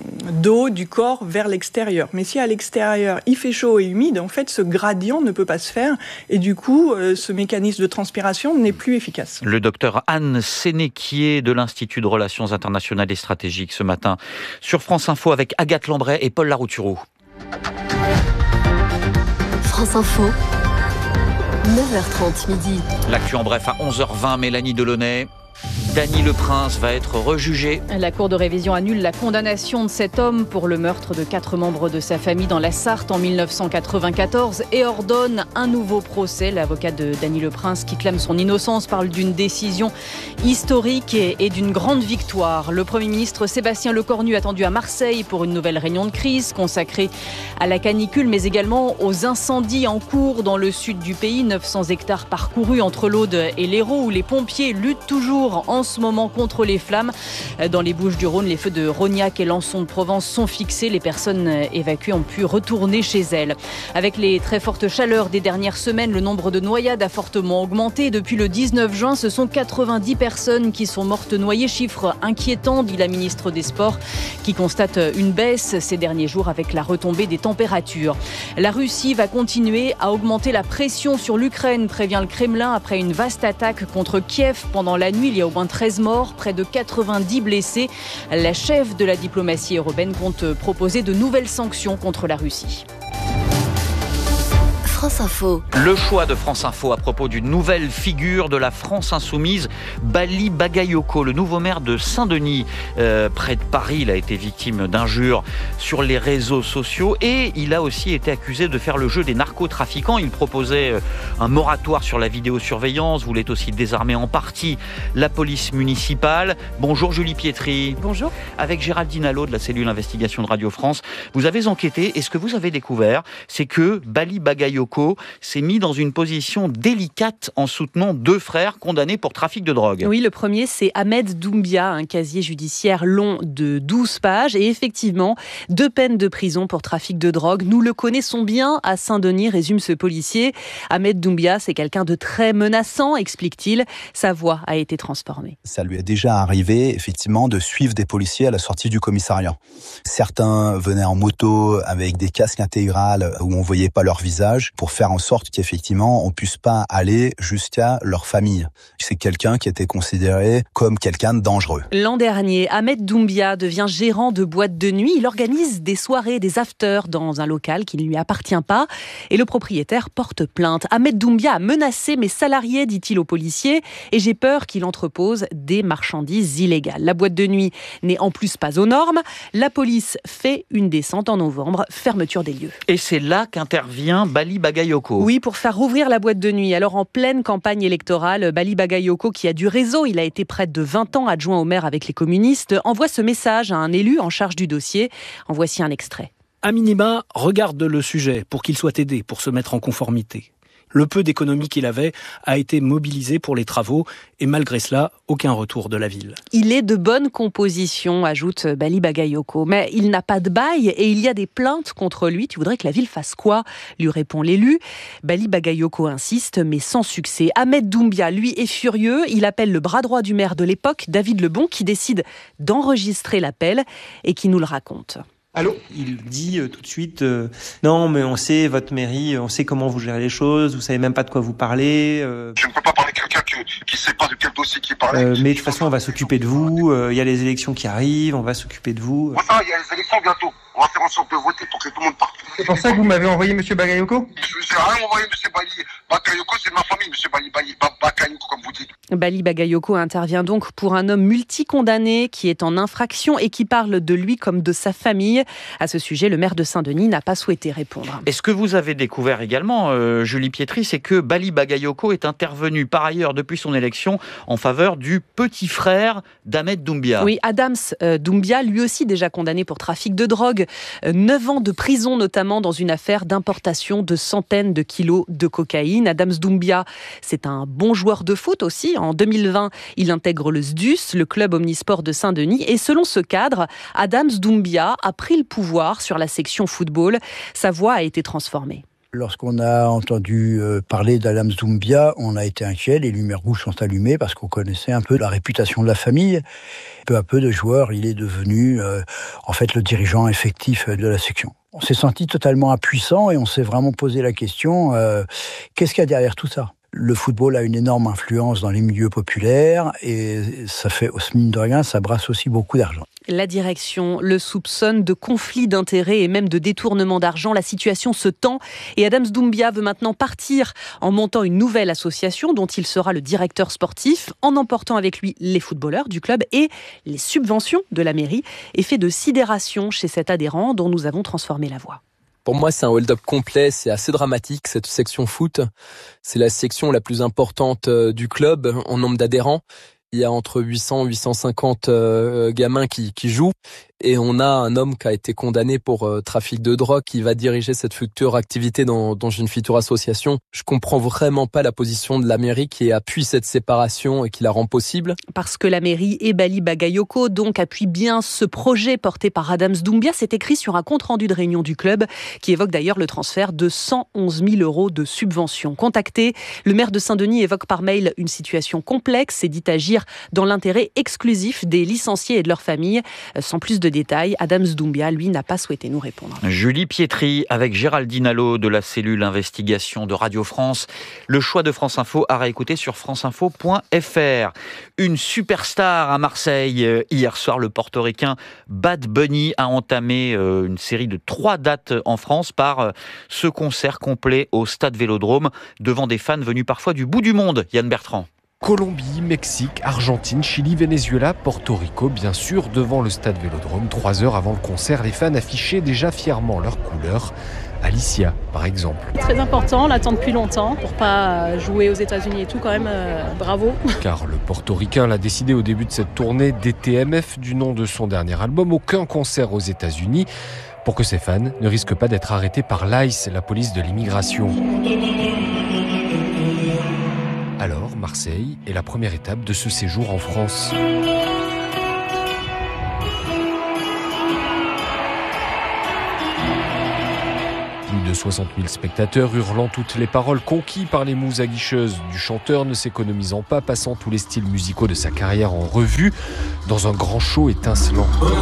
d'eau du corps vers l'extérieur. Mais si à l'extérieur il fait chaud et humide, en fait ce gradient ne peut pas se faire et du coup euh, ce mécanisme de transpiration n'est plus efficace. Le docteur Anne Sénéquier de l'Institut de Relations Internationales et Stratégiques ce matin sur France Info avec Agathe Lambray et Paul Laroutureau. France Info. neuf heures trente midi. L'actu en bref à onze heures vingt, Mélanie Delaunay. Dany Le Prince va être rejugé. La Cour de révision annule la condamnation de cet homme pour le meurtre de quatre membres de sa famille dans la Sarthe en dix-neuf cent quatre-vingt-quatorze et ordonne un nouveau procès. L'avocat de Dany Le Prince, qui clame son innocence, parle d'une décision historique et, et d'une grande victoire. Le Premier ministre Sébastien Lecornu attendu à Marseille pour une nouvelle réunion de crise consacrée à la canicule, mais également aux incendies en cours dans le sud du pays. neuf cents hectares parcourus entre l'Aude et l'Hérault, où les pompiers luttent toujours en ce moment contre les flammes. Dans les Bouches-du-Rhône, les feux de Rognac et Lançon de Provence sont fixés. Les personnes évacuées ont pu retourner chez elles. Avec les très fortes chaleurs des dernières semaines, le nombre de noyades a fortement augmenté. Depuis le dix-neuf juin, ce sont quatre-vingt-dix personnes qui sont mortes noyées. Chiffre inquiétant, dit la ministre des Sports, qui constate une baisse ces derniers jours avec la retombée des températures. La Russie va continuer à augmenter la pression sur l'Ukraine, prévient le Kremlin, après une vaste attaque contre Kiev pendant la nuit. Il y a au moins treize morts, près de quatre-vingt-dix blessés. La chef de la diplomatie européenne compte proposer de nouvelles sanctions contre la Russie. France Info. Le choix de France Info à propos d'une nouvelle figure de la France insoumise, Bali Bagayoko, le nouveau maire de Saint-Denis, euh, près de Paris. Il a été victime d'injures sur les réseaux sociaux et il a aussi été accusé de faire le jeu des narcotrafiquants. Il proposait un moratoire sur la vidéosurveillance, voulait aussi désarmer en partie la police municipale. Bonjour Julie Pietri. Bonjour. Avec Géraldine Allot de la cellule investigation de Radio France, vous avez enquêté et ce que vous avez découvert, c'est que Bali Bagayoko s'est mis dans une position délicate en soutenant deux frères condamnés pour trafic de drogue. Oui, le premier, c'est Ahmed Doumbia, un casier judiciaire long de douze pages et effectivement, deux peines de prison pour trafic de drogue. Nous le connaissons bien à Saint-Denis, résume ce policier. Ahmed Doumbia, c'est quelqu'un de très menaçant, explique-t-il. Sa voix a été transformée. Ça lui est déjà arrivé, effectivement, de suivre des policiers à la sortie du commissariat. Certains venaient en moto avec des casques intégrales où on voyait pas leur visage pour faire en sorte qu'effectivement on puisse pas aller jusqu'à leur famille. C'est quelqu'un qui était considéré comme quelqu'un de dangereux. L'an dernier, Ahmed Doumbia devient gérant de boîte de nuit. Il organise des soirées, des afters dans un local qui ne lui appartient pas et le propriétaire porte plainte. Ahmed Doumbia a menacé mes salariés, dit-il aux policiers, et j'ai peur qu'il entrepose des marchandises illégales. La boîte de nuit n'est en plus pas aux normes. La police fait une descente en novembre, fermeture des lieux. Et c'est là qu'intervient Bali Bagayoko. Oui, pour faire rouvrir la boîte de nuit. Alors en pleine campagne électorale, Bali Bagayoko, qui a du réseau, il a été près de vingt ans adjoint au maire avec les communistes, envoie ce message à un élu en charge du dossier. En voici un extrait. À minima, regarde le sujet pour qu'il soit aidé, pour se mettre en conformité. Le peu d'économie qu'il avait a été mobilisé pour les travaux et malgré cela, aucun retour de la ville. Il est de bonne composition, ajoute Bali Bagayoko, mais il n'a pas de bail et il y a des plaintes contre lui. Tu voudrais que la ville fasse quoi ? Lui répond l'élu. Bali Bagayoko insiste, mais sans succès. Ahmed Doumbia, lui, est furieux. Il appelle le bras droit du maire de l'époque, David Lebon, qui décide d'enregistrer l'appel et qui nous le raconte. Allô ? Il dit euh, tout de suite euh, non mais on sait votre mairie, on sait comment vous gérez les choses, vous savez même pas de quoi vous parlez. Euh... Je ne peux pas parler de quelqu'un qui, qui sait pas de quel dossier qui parlait. Euh, mais de toute façon on va s'occuper de vous. Il euh, y a les élections qui arrivent, on va s'occuper de vous. Ouais, ça, il y a les élections bientôt. On va faire en sorte de voter pour que tout le monde parte. C'est pour ça que vous m'avez envoyé Monsieur Bagayoko ? Je vous ai rien envoyé Monsieur Bali Bagayoko, c'est de ma famille Monsieur Bali Bagayoko comme vous dites. Bali Bagayoko intervient donc pour un homme multicondamné qui est en infraction et qui parle de lui comme de sa famille. À ce sujet, le maire de Saint-Denis n'a pas souhaité répondre. Et ce que vous avez découvert également, euh, Julie Pietri, c'est que Bali Bagayoko est intervenu par ailleurs depuis son élection en faveur du petit frère d'Ahmed Doumbia. Oui, Adams euh, Doumbia, lui aussi déjà condamné pour trafic de drogue. Euh, neuf ans de prison notamment dans une affaire d'importation de centaines de kilos de cocaïne. Adams Doumbia, c'est un bon joueur de foot aussi. En deux mille vingt, il intègre le S D U S, le club omnisport de Saint-Denis. Et selon ce cadre, Adams Doumbia a pris le pouvoir sur la section football. Sa voix a été transformée. Lorsqu'on a entendu parler d'Adams Doumbia, on a été inquiet, les lumières rouges sont allumées parce qu'on connaissait un peu la réputation de la famille. Peu à peu de joueurs, il est devenu euh, en fait le dirigeant effectif de la section. On s'est senti totalement impuissant et on s'est vraiment posé la question, euh, qu'est-ce qu'il y a derrière tout ça ? Le football a une énorme influence dans les milieux populaires et ça fait, mine de rien, ça brasse aussi beaucoup d'argent. La direction le soupçonne de conflit d'intérêts et même de détournement d'argent. La situation se tend et Adams Doumbia veut maintenant partir en montant une nouvelle association dont il sera le directeur sportif, en emportant avec lui les footballeurs du club et les subventions de la mairie. Effet de sidération chez cet adhérent dont nous avons transformé la voix. Pour moi, c'est un hold-up complet, c'est assez dramatique, cette section foot. C'est la section la plus importante du club en nombre d'adhérents. Il y a entre huit cents et huit cent cinquante euh, gamins qui, qui jouent. Et on a un homme qui a été condamné pour euh, trafic de drogue qui va diriger cette future activité dans, dans une future association. Je comprends vraiment pas la position de la mairie qui appuie cette séparation et qui la rend possible. Parce que la mairie et Bali Bagayoko donc appuient bien ce projet porté par Adams Doumbia. C'est écrit sur un compte-rendu de réunion du club qui évoque d'ailleurs le transfert de cent onze mille euros de subventions. Contacté, le maire de Saint-Denis évoque par mail une situation complexe et dit agir dans l'intérêt exclusif des licenciés et de leurs familles. Sans plus de de détails. Adams Doumbia, lui, n'a pas souhaité nous répondre. Julie Pietri avec Géraldine Allo de la cellule investigation de Radio France. Le choix de France Info à réécouter sur franceinfo point f r. Une superstar à Marseille. Hier soir, le portoricain Bad Bunny a entamé une série de trois dates en France par ce concert complet au Stade Vélodrome devant des fans venus parfois du bout du monde. Yann Bertrand. Colombie, Mexique, Argentine, Chili, Venezuela, Porto Rico, bien sûr, devant le Stade Vélodrome. Trois heures avant le concert, les fans affichaient déjà fièrement leurs couleurs. Alicia, par exemple. Très important, on l'attend depuis longtemps pour pas jouer aux États-Unis et tout, quand même, euh, bravo. Car le portoricain l'a décidé au début de cette tournée, D T M F, du nom de son dernier album, aucun concert aux États-Unis, pour que ses fans ne risquent pas d'être arrêtés par l'I C E, la police de l'immigration. Alors, Marseille est la première étape de ce séjour en France. Plus de soixante mille spectateurs hurlant toutes les paroles, conquis par les mouses aguicheuses du chanteur, ne s'économisant pas, passant tous les styles musicaux de sa carrière en revue, dans un grand show étincelant.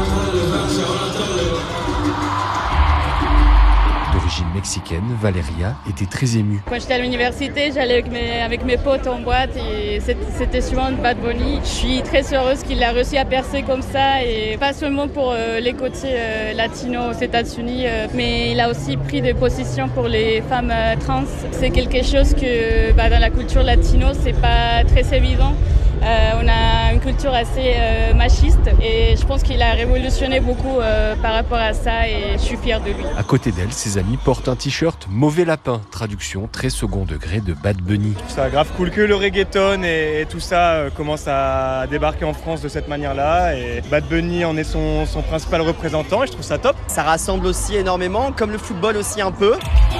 D'origine mexicaine, Valeria était très émue. Quand j'étais à l'université, j'allais avec mes, avec mes potes en boîte et c'était souvent Bad Bunny. Je suis très heureuse qu'il a réussi à percer comme ça, et pas seulement pour euh, les côtés euh, latinos aux États-Unis, euh, mais il a aussi pris des positions pour les femmes euh, trans. C'est quelque chose que bah, dans la culture latino, c'est pas très évident. Euh, on a une culture assez euh, machiste et je pense qu'il a révolutionné beaucoup euh, par rapport à ça, et je suis fière de lui. À côté d'elle, ses amis portent un t-shirt Mauvais Lapin, traduction très second degré de Bad Bunny. Je trouve ça grave cool que le reggaeton et, et tout ça euh, commence à débarquer en France de cette manière-là, et Bad Bunny en est son, son principal représentant et je trouve ça top. Ça rassemble aussi énormément, comme le football aussi un peu.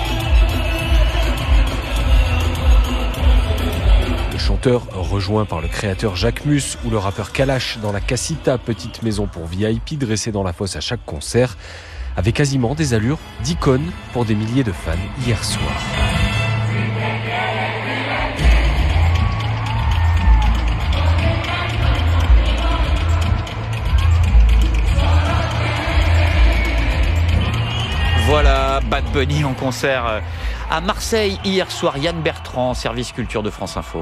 Le chanteur, rejoint par le créateur Jacques Mus ou le rappeur Kalash dans la Casita, petite maison pour V I P dressée dans la fosse à chaque concert, avait quasiment des allures d'icône pour des milliers de fans hier soir. Voilà, Bad Bunny en concert à Marseille hier soir. Yann Bertrand, service culture de France Info.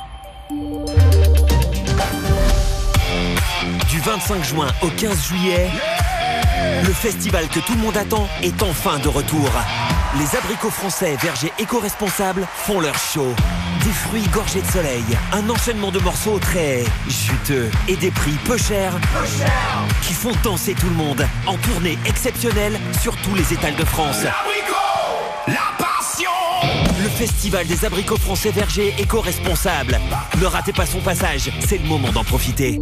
Du vingt-cinq juin au quinze juillet, le festival que tout le monde attend est enfin de retour. Les abricots français vergers éco-responsables font leur show. Des fruits gorgés de soleil, un enchaînement de morceaux très juteux et des prix peu chers, peu cher, qui font danser tout le monde en tournée exceptionnelle sur tous les étals de France. L'abricot, la passion. Le festival des abricots français vergers éco-responsables. Ne ratez pas son passage, c'est le moment d'en profiter.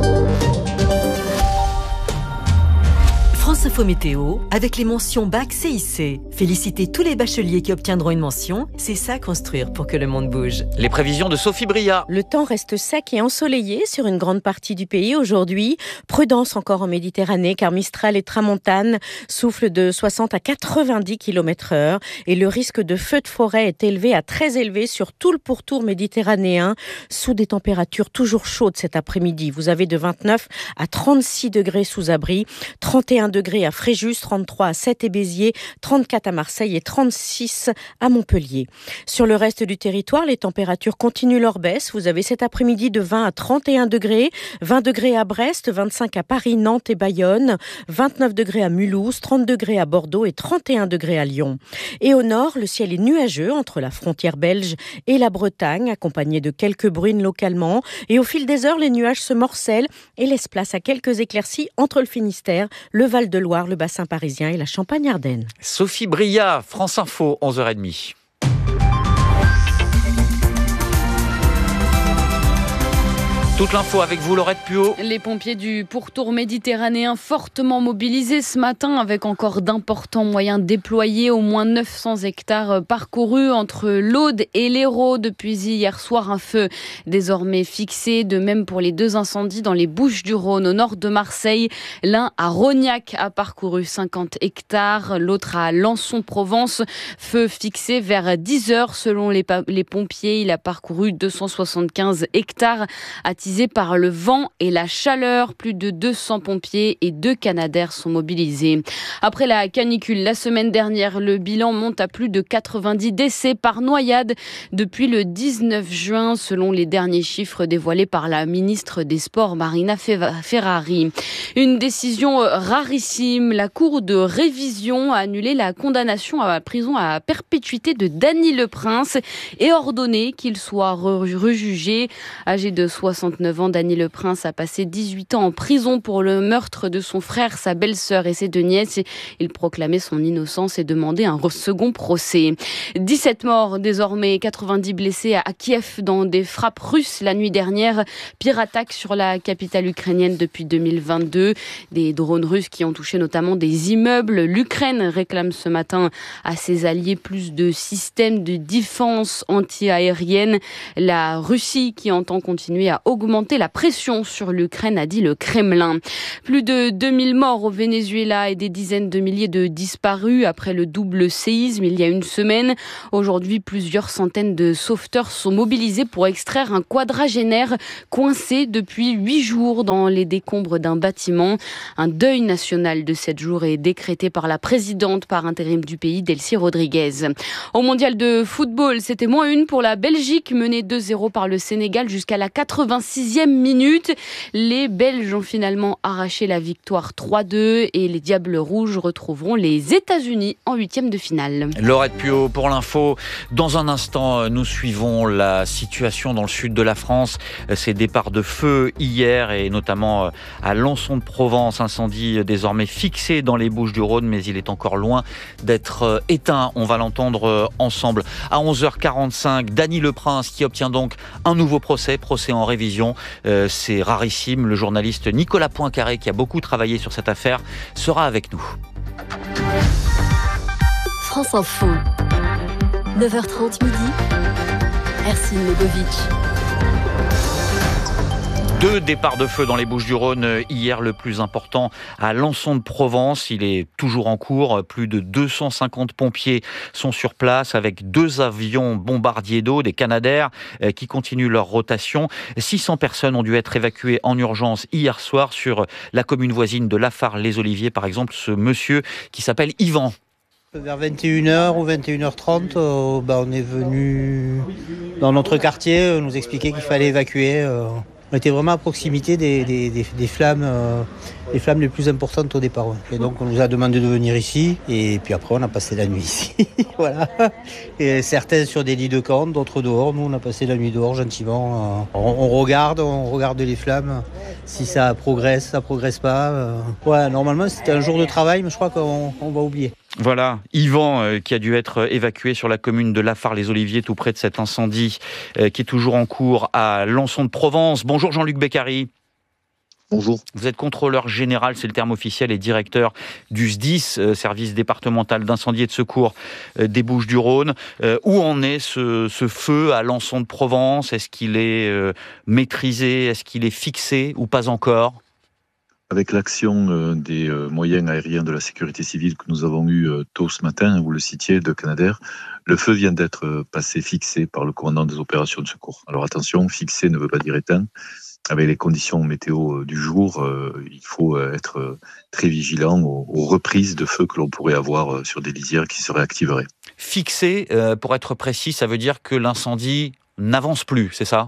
France Info Météo, avec les mentions Bac C I C. Félicitez tous les bacheliers qui obtiendront une mention. C'est ça construire pour que le monde bouge. Les prévisions de Sophie Bria. Le temps reste sec et ensoleillé sur une grande partie du pays aujourd'hui. Prudence encore en Méditerranée, car Mistral et Tramontane soufflent de soixante à quatre-vingt-dix kilomètres heure. Et le risque de feu de forêt est élevé à très élevé sur tout le pourtour méditerranéen, sous des températures toujours chaudes cet après-midi. Vous avez de vingt-neuf à trente-six degrés sous abri, trente et un degrés à Fréjus, trente-trois à Sète et Béziers, trente-quatre à Marseille et trente-six à Montpellier. Sur le reste du territoire, les températures continuent leur baisse. Vous avez cet après-midi de vingt à trente et un degrés, vingt degrés à Brest, vingt-cinq à Paris, Nantes et Bayonne, vingt-neuf degrés à Mulhouse, trente degrés à Bordeaux et trente et un degrés à Lyon. Et au nord, le ciel est nuageux entre la frontière belge et la Bretagne, accompagné de quelques bruines localement. Et au fil des heures, les nuages se morcellent et laissent place à quelques éclaircies entre le Finistère, le Val-de-Loire, le bassin parisien et la Champagne-Ardenne. Sophie Bria, France Info, onze heures trente. Toute l'info avec vous, Laurette Puot. Les pompiers du pourtour méditerranéen fortement mobilisés ce matin, avec encore d'importants moyens déployés. Au moins neuf cents hectares parcourus entre l'Aude et l'Hérault depuis hier soir. Un feu désormais fixé. De même pour les deux incendies dans les Bouches-du-Rhône au nord de Marseille. L'un à Rognac a parcouru cinquante hectares, l'autre à Lançon-Provence. Feu fixé vers dix heures selon les, pa- les pompiers. Il a parcouru deux cent soixante-quinze hectares, attisé attisé par le vent et la chaleur. Plus de deux cents pompiers et deux Canadair sont mobilisés. Après la canicule la semaine dernière, le bilan monte à plus de quatre-vingt-dix décès par noyade depuis le dix-neuf juin, selon les derniers chiffres dévoilés par la ministre des Sports, Marina Ferrari. Une décision rarissime. La Cour de révision a annulé la condamnation à la prison à perpétuité de Dany Leprince et ordonné qu'il soit rejugé. Âgé de soixante-neuf ans, Dany Leprince a passé dix-huit ans en prison pour le meurtre de son frère, sa belle-sœur et ses deux nièces. Il proclamait son innocence et demandait un second procès. dix-sept morts désormais, quatre-vingt-dix blessés à Kiev dans des frappes russes la nuit dernière. Pire attaque sur la capitale ukrainienne depuis deux mille vingt-deux. Des drones russes qui ont touché notamment des immeubles. L'Ukraine réclame ce matin à ses alliés plus de systèmes de défense anti-aérienne. La Russie qui entend continuer à augmenter la pression sur l'Ukraine, a dit le Kremlin. Plus de deux mille morts au Venezuela et des dizaines de milliers de disparus après le double séisme il y a une semaine. Aujourd'hui, plusieurs centaines de sauveteurs sont mobilisés pour extraire un quadragénaire coincé depuis huit jours dans les décombres d'un bâtiment. Un deuil national de sept jours est décrété par la présidente par intérim du pays, Delcy Rodriguez. Au mondial de football, c'était moins une pour la Belgique, menée deux zéro par le Sénégal jusqu'à la quatre-vingt-sixième minute. Les Belges ont finalement arraché la victoire trois deux et les Diables Rouges retrouveront les États-Unis en huitième de finale. Laurette Puot pour l'info. Dans un instant, nous suivons la situation dans le sud de la France. Ces départs de feu hier et notamment à Lançon de Provence. Incendie désormais fixé dans les Bouches-du-Rhône, mais il est encore loin d'être éteint. On va l'entendre ensemble. À onze heures quarante-cinq, Dany Leprince qui obtient donc un nouveau procès, procès en révision. Euh, c'est rarissime. Le journaliste Nicolas Poincaré, qui a beaucoup travaillé sur cette affaire, sera avec nous. France Info, neuf heures trente midi, Hercine Lebovic. Deux départs de feu dans les Bouches-du-Rhône hier, le plus important à Lançon de Provence. Il est toujours en cours. Plus de deux cent cinquante pompiers sont sur place avec deux avions bombardiers d'eau, des Canadair, qui continuent leur rotation. six cents personnes ont dû être évacuées en urgence hier soir sur la commune voisine de Lafare-les-Oliviers. Par exemple, ce monsieur qui s'appelle Yvan. Vers vingt et une heures ou vingt et une heures trente, euh, bah, on est venu dans notre quartier nous expliquer qu'il fallait évacuer. Euh, on était vraiment à proximité des, des, des, des flammes, euh, les flammes les plus importantes au départ. Ouais. Et donc on nous a demandé de venir ici, et puis après on a passé la nuit ici. Voilà. Et certains sur des lits de camp, d'autres dehors. Nous on a passé la nuit dehors gentiment. Euh, on, on regarde, on regarde les flammes. Si ça progresse, ça progresse pas. Euh. Ouais, normalement c'était un jour de travail, mais je crois qu'on on va oublier. Voilà, Yvan euh, qui a dû être évacué sur la commune de Lafare-les-Oliviers, tout près de cet incendie euh, qui est toujours en cours à Lançon de Provence. Bonjour Jean-Luc Beccari. Bonjour. Vous êtes contrôleur général, c'est le terme officiel, et directeur du S D I S, euh, service départemental d'incendie et de secours euh, des Bouches-du-Rhône. Euh, où en est ce, ce feu à Lançon de Provence? Est-ce qu'il est euh, maîtrisé? Est-ce qu'il est fixé ou pas encore? Avec l'action des moyens aériens de la sécurité civile que nous avons eu tôt ce matin, vous le citiez, de Canadair, le feu vient d'être passé fixé par le commandant des opérations de secours. Alors attention, fixé ne veut pas dire éteint. Avec les conditions météo du jour, il faut être très vigilant aux, aux reprises de feu que l'on pourrait avoir sur des lisières qui se réactiveraient. Fixé, pour être précis, ça veut dire que l'incendie n'avance plus, c'est ça ?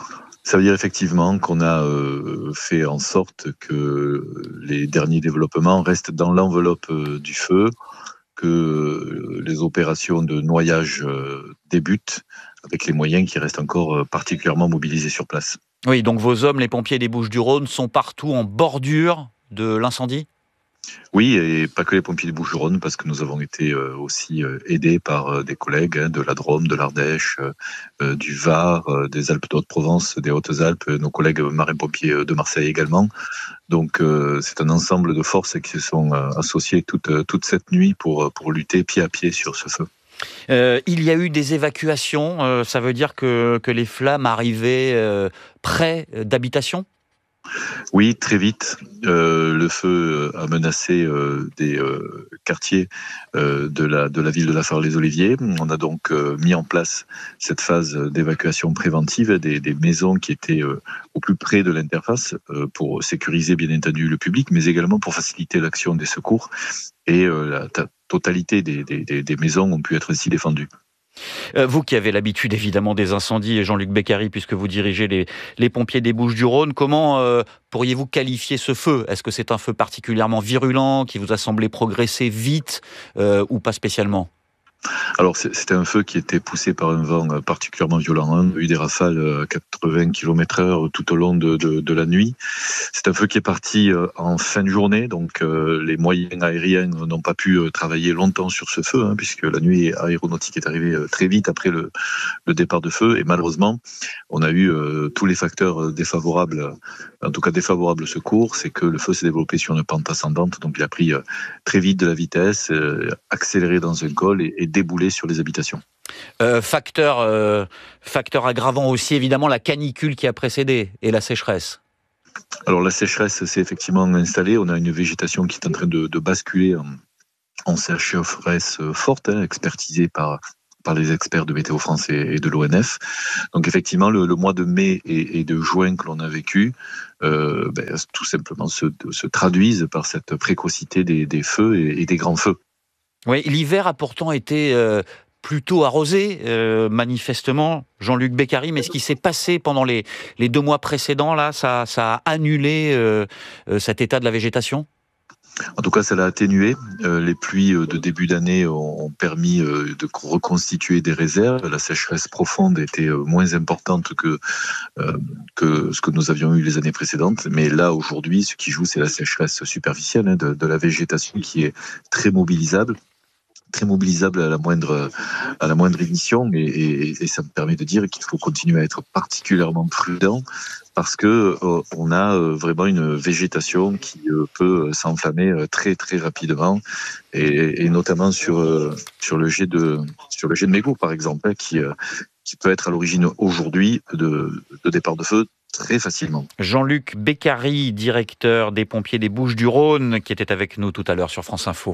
Ça veut dire effectivement qu'on a euh, fait en sorte que les derniers développements restent dans l'enveloppe euh, du feu, que euh, les opérations de noyage euh, débutent avec les moyens qui restent encore euh, particulièrement mobilisés sur place. Oui, donc vos hommes, les pompiers des Bouches-du-Rhône, sont partout en bordure de l'incendie ? Oui, et pas que les pompiers des Bouches-du-Rhône, parce que nous avons été euh, aussi euh, aidés par euh, des collègues hein, de la Drôme, de l'Ardèche, euh, du Var, euh, des Alpes de Haute-Provence, des Hautes-Alpes, euh, nos collègues marins-pompiers de Marseille également. Donc euh, c'est un ensemble de forces qui se sont euh, associées toute, toute cette nuit pour, pour lutter pied à pied sur ce feu. Euh, il y a eu des évacuations, euh, ça veut dire que, que les flammes arrivaient euh, près d'habitations ? Oui, très vite. Euh, le feu a menacé euh, des euh, quartiers euh, de, la, de la ville de La Fare-les-Oliviers. On a donc euh, mis en place cette phase d'évacuation préventive des, des maisons qui étaient euh, au plus près de l'interface euh, pour sécuriser bien entendu le public, mais également pour faciliter l'action des secours. Et euh, la ta- totalité des, des, des maisons ont pu être ainsi défendues. Euh, vous qui avez l'habitude évidemment des incendies, Jean-Luc Beccari, puisque vous dirigez les, les pompiers des Bouches-du-Rhône, comment euh, pourriez-vous qualifier ce feu ? Est-ce que c'est un feu particulièrement virulent, qui vous a semblé progresser vite euh, ou pas spécialement ? Alors c'était un feu qui était poussé par un vent particulièrement violent. On a eu des rafales à quatre-vingts kilomètres heure tout au long de, de, de la nuit. C'est un feu qui est parti en fin de journée, donc euh, les moyens aériens n'ont pas pu travailler longtemps sur ce feu, hein, puisque la nuit aéronautique est arrivée très vite après le, le départ de feu. Et malheureusement, on a eu euh, tous les facteurs défavorables, en tout cas défavorables au secours, c'est que le feu s'est développé sur une pente ascendante, donc il a pris euh, très vite de la vitesse, euh, accéléré dans un col et, et débouler sur les habitations. Euh, facteur, euh, facteur aggravant aussi, évidemment, la canicule qui a précédé et la sécheresse. Alors la sécheresse s'est effectivement installée. On a une végétation qui est en train de, de basculer en, en sécheresse forte, hein, expertisée par, par les experts de Météo France et, et de l'O N F. Donc effectivement, le, le mois de mai et, et de juin que l'on a vécu, euh, ben, tout simplement se, se traduisent par cette précocité des, des feux et, et des grands feux. Oui, l'hiver a pourtant été euh, plutôt arrosé, euh, manifestement, Jean-Luc Beccari, mais ce qui s'est passé pendant les, les deux mois précédents, là, ça, ça a annulé euh, euh, cet état de la végétation ? En tout cas, ça l'a atténué. Euh, les pluies de début d'année ont, ont permis euh, de reconstituer des réserves. La sécheresse profonde était euh, moins importante que, euh, que ce que nous avions eu les années précédentes. Mais là, aujourd'hui, ce qui joue, c'est la sécheresse superficielle, hein, de, de la végétation qui est très mobilisable. très mobilisable à la moindre, à la moindre émission et, et, et ça me permet de dire qu'il faut continuer à être particulièrement prudent parce que euh, on a euh, vraiment une végétation qui euh, peut s'enflammer euh, très très rapidement et, et notamment sur euh, sur le jet de sur le jet de mégots par exemple, hein, qui euh, qui peut être à l'origine aujourd'hui de, de départ de feu très facilement. Jean-Luc Beccari, directeur des pompiers des Bouches-du-Rhône, qui était avec nous tout à l'heure sur France Info.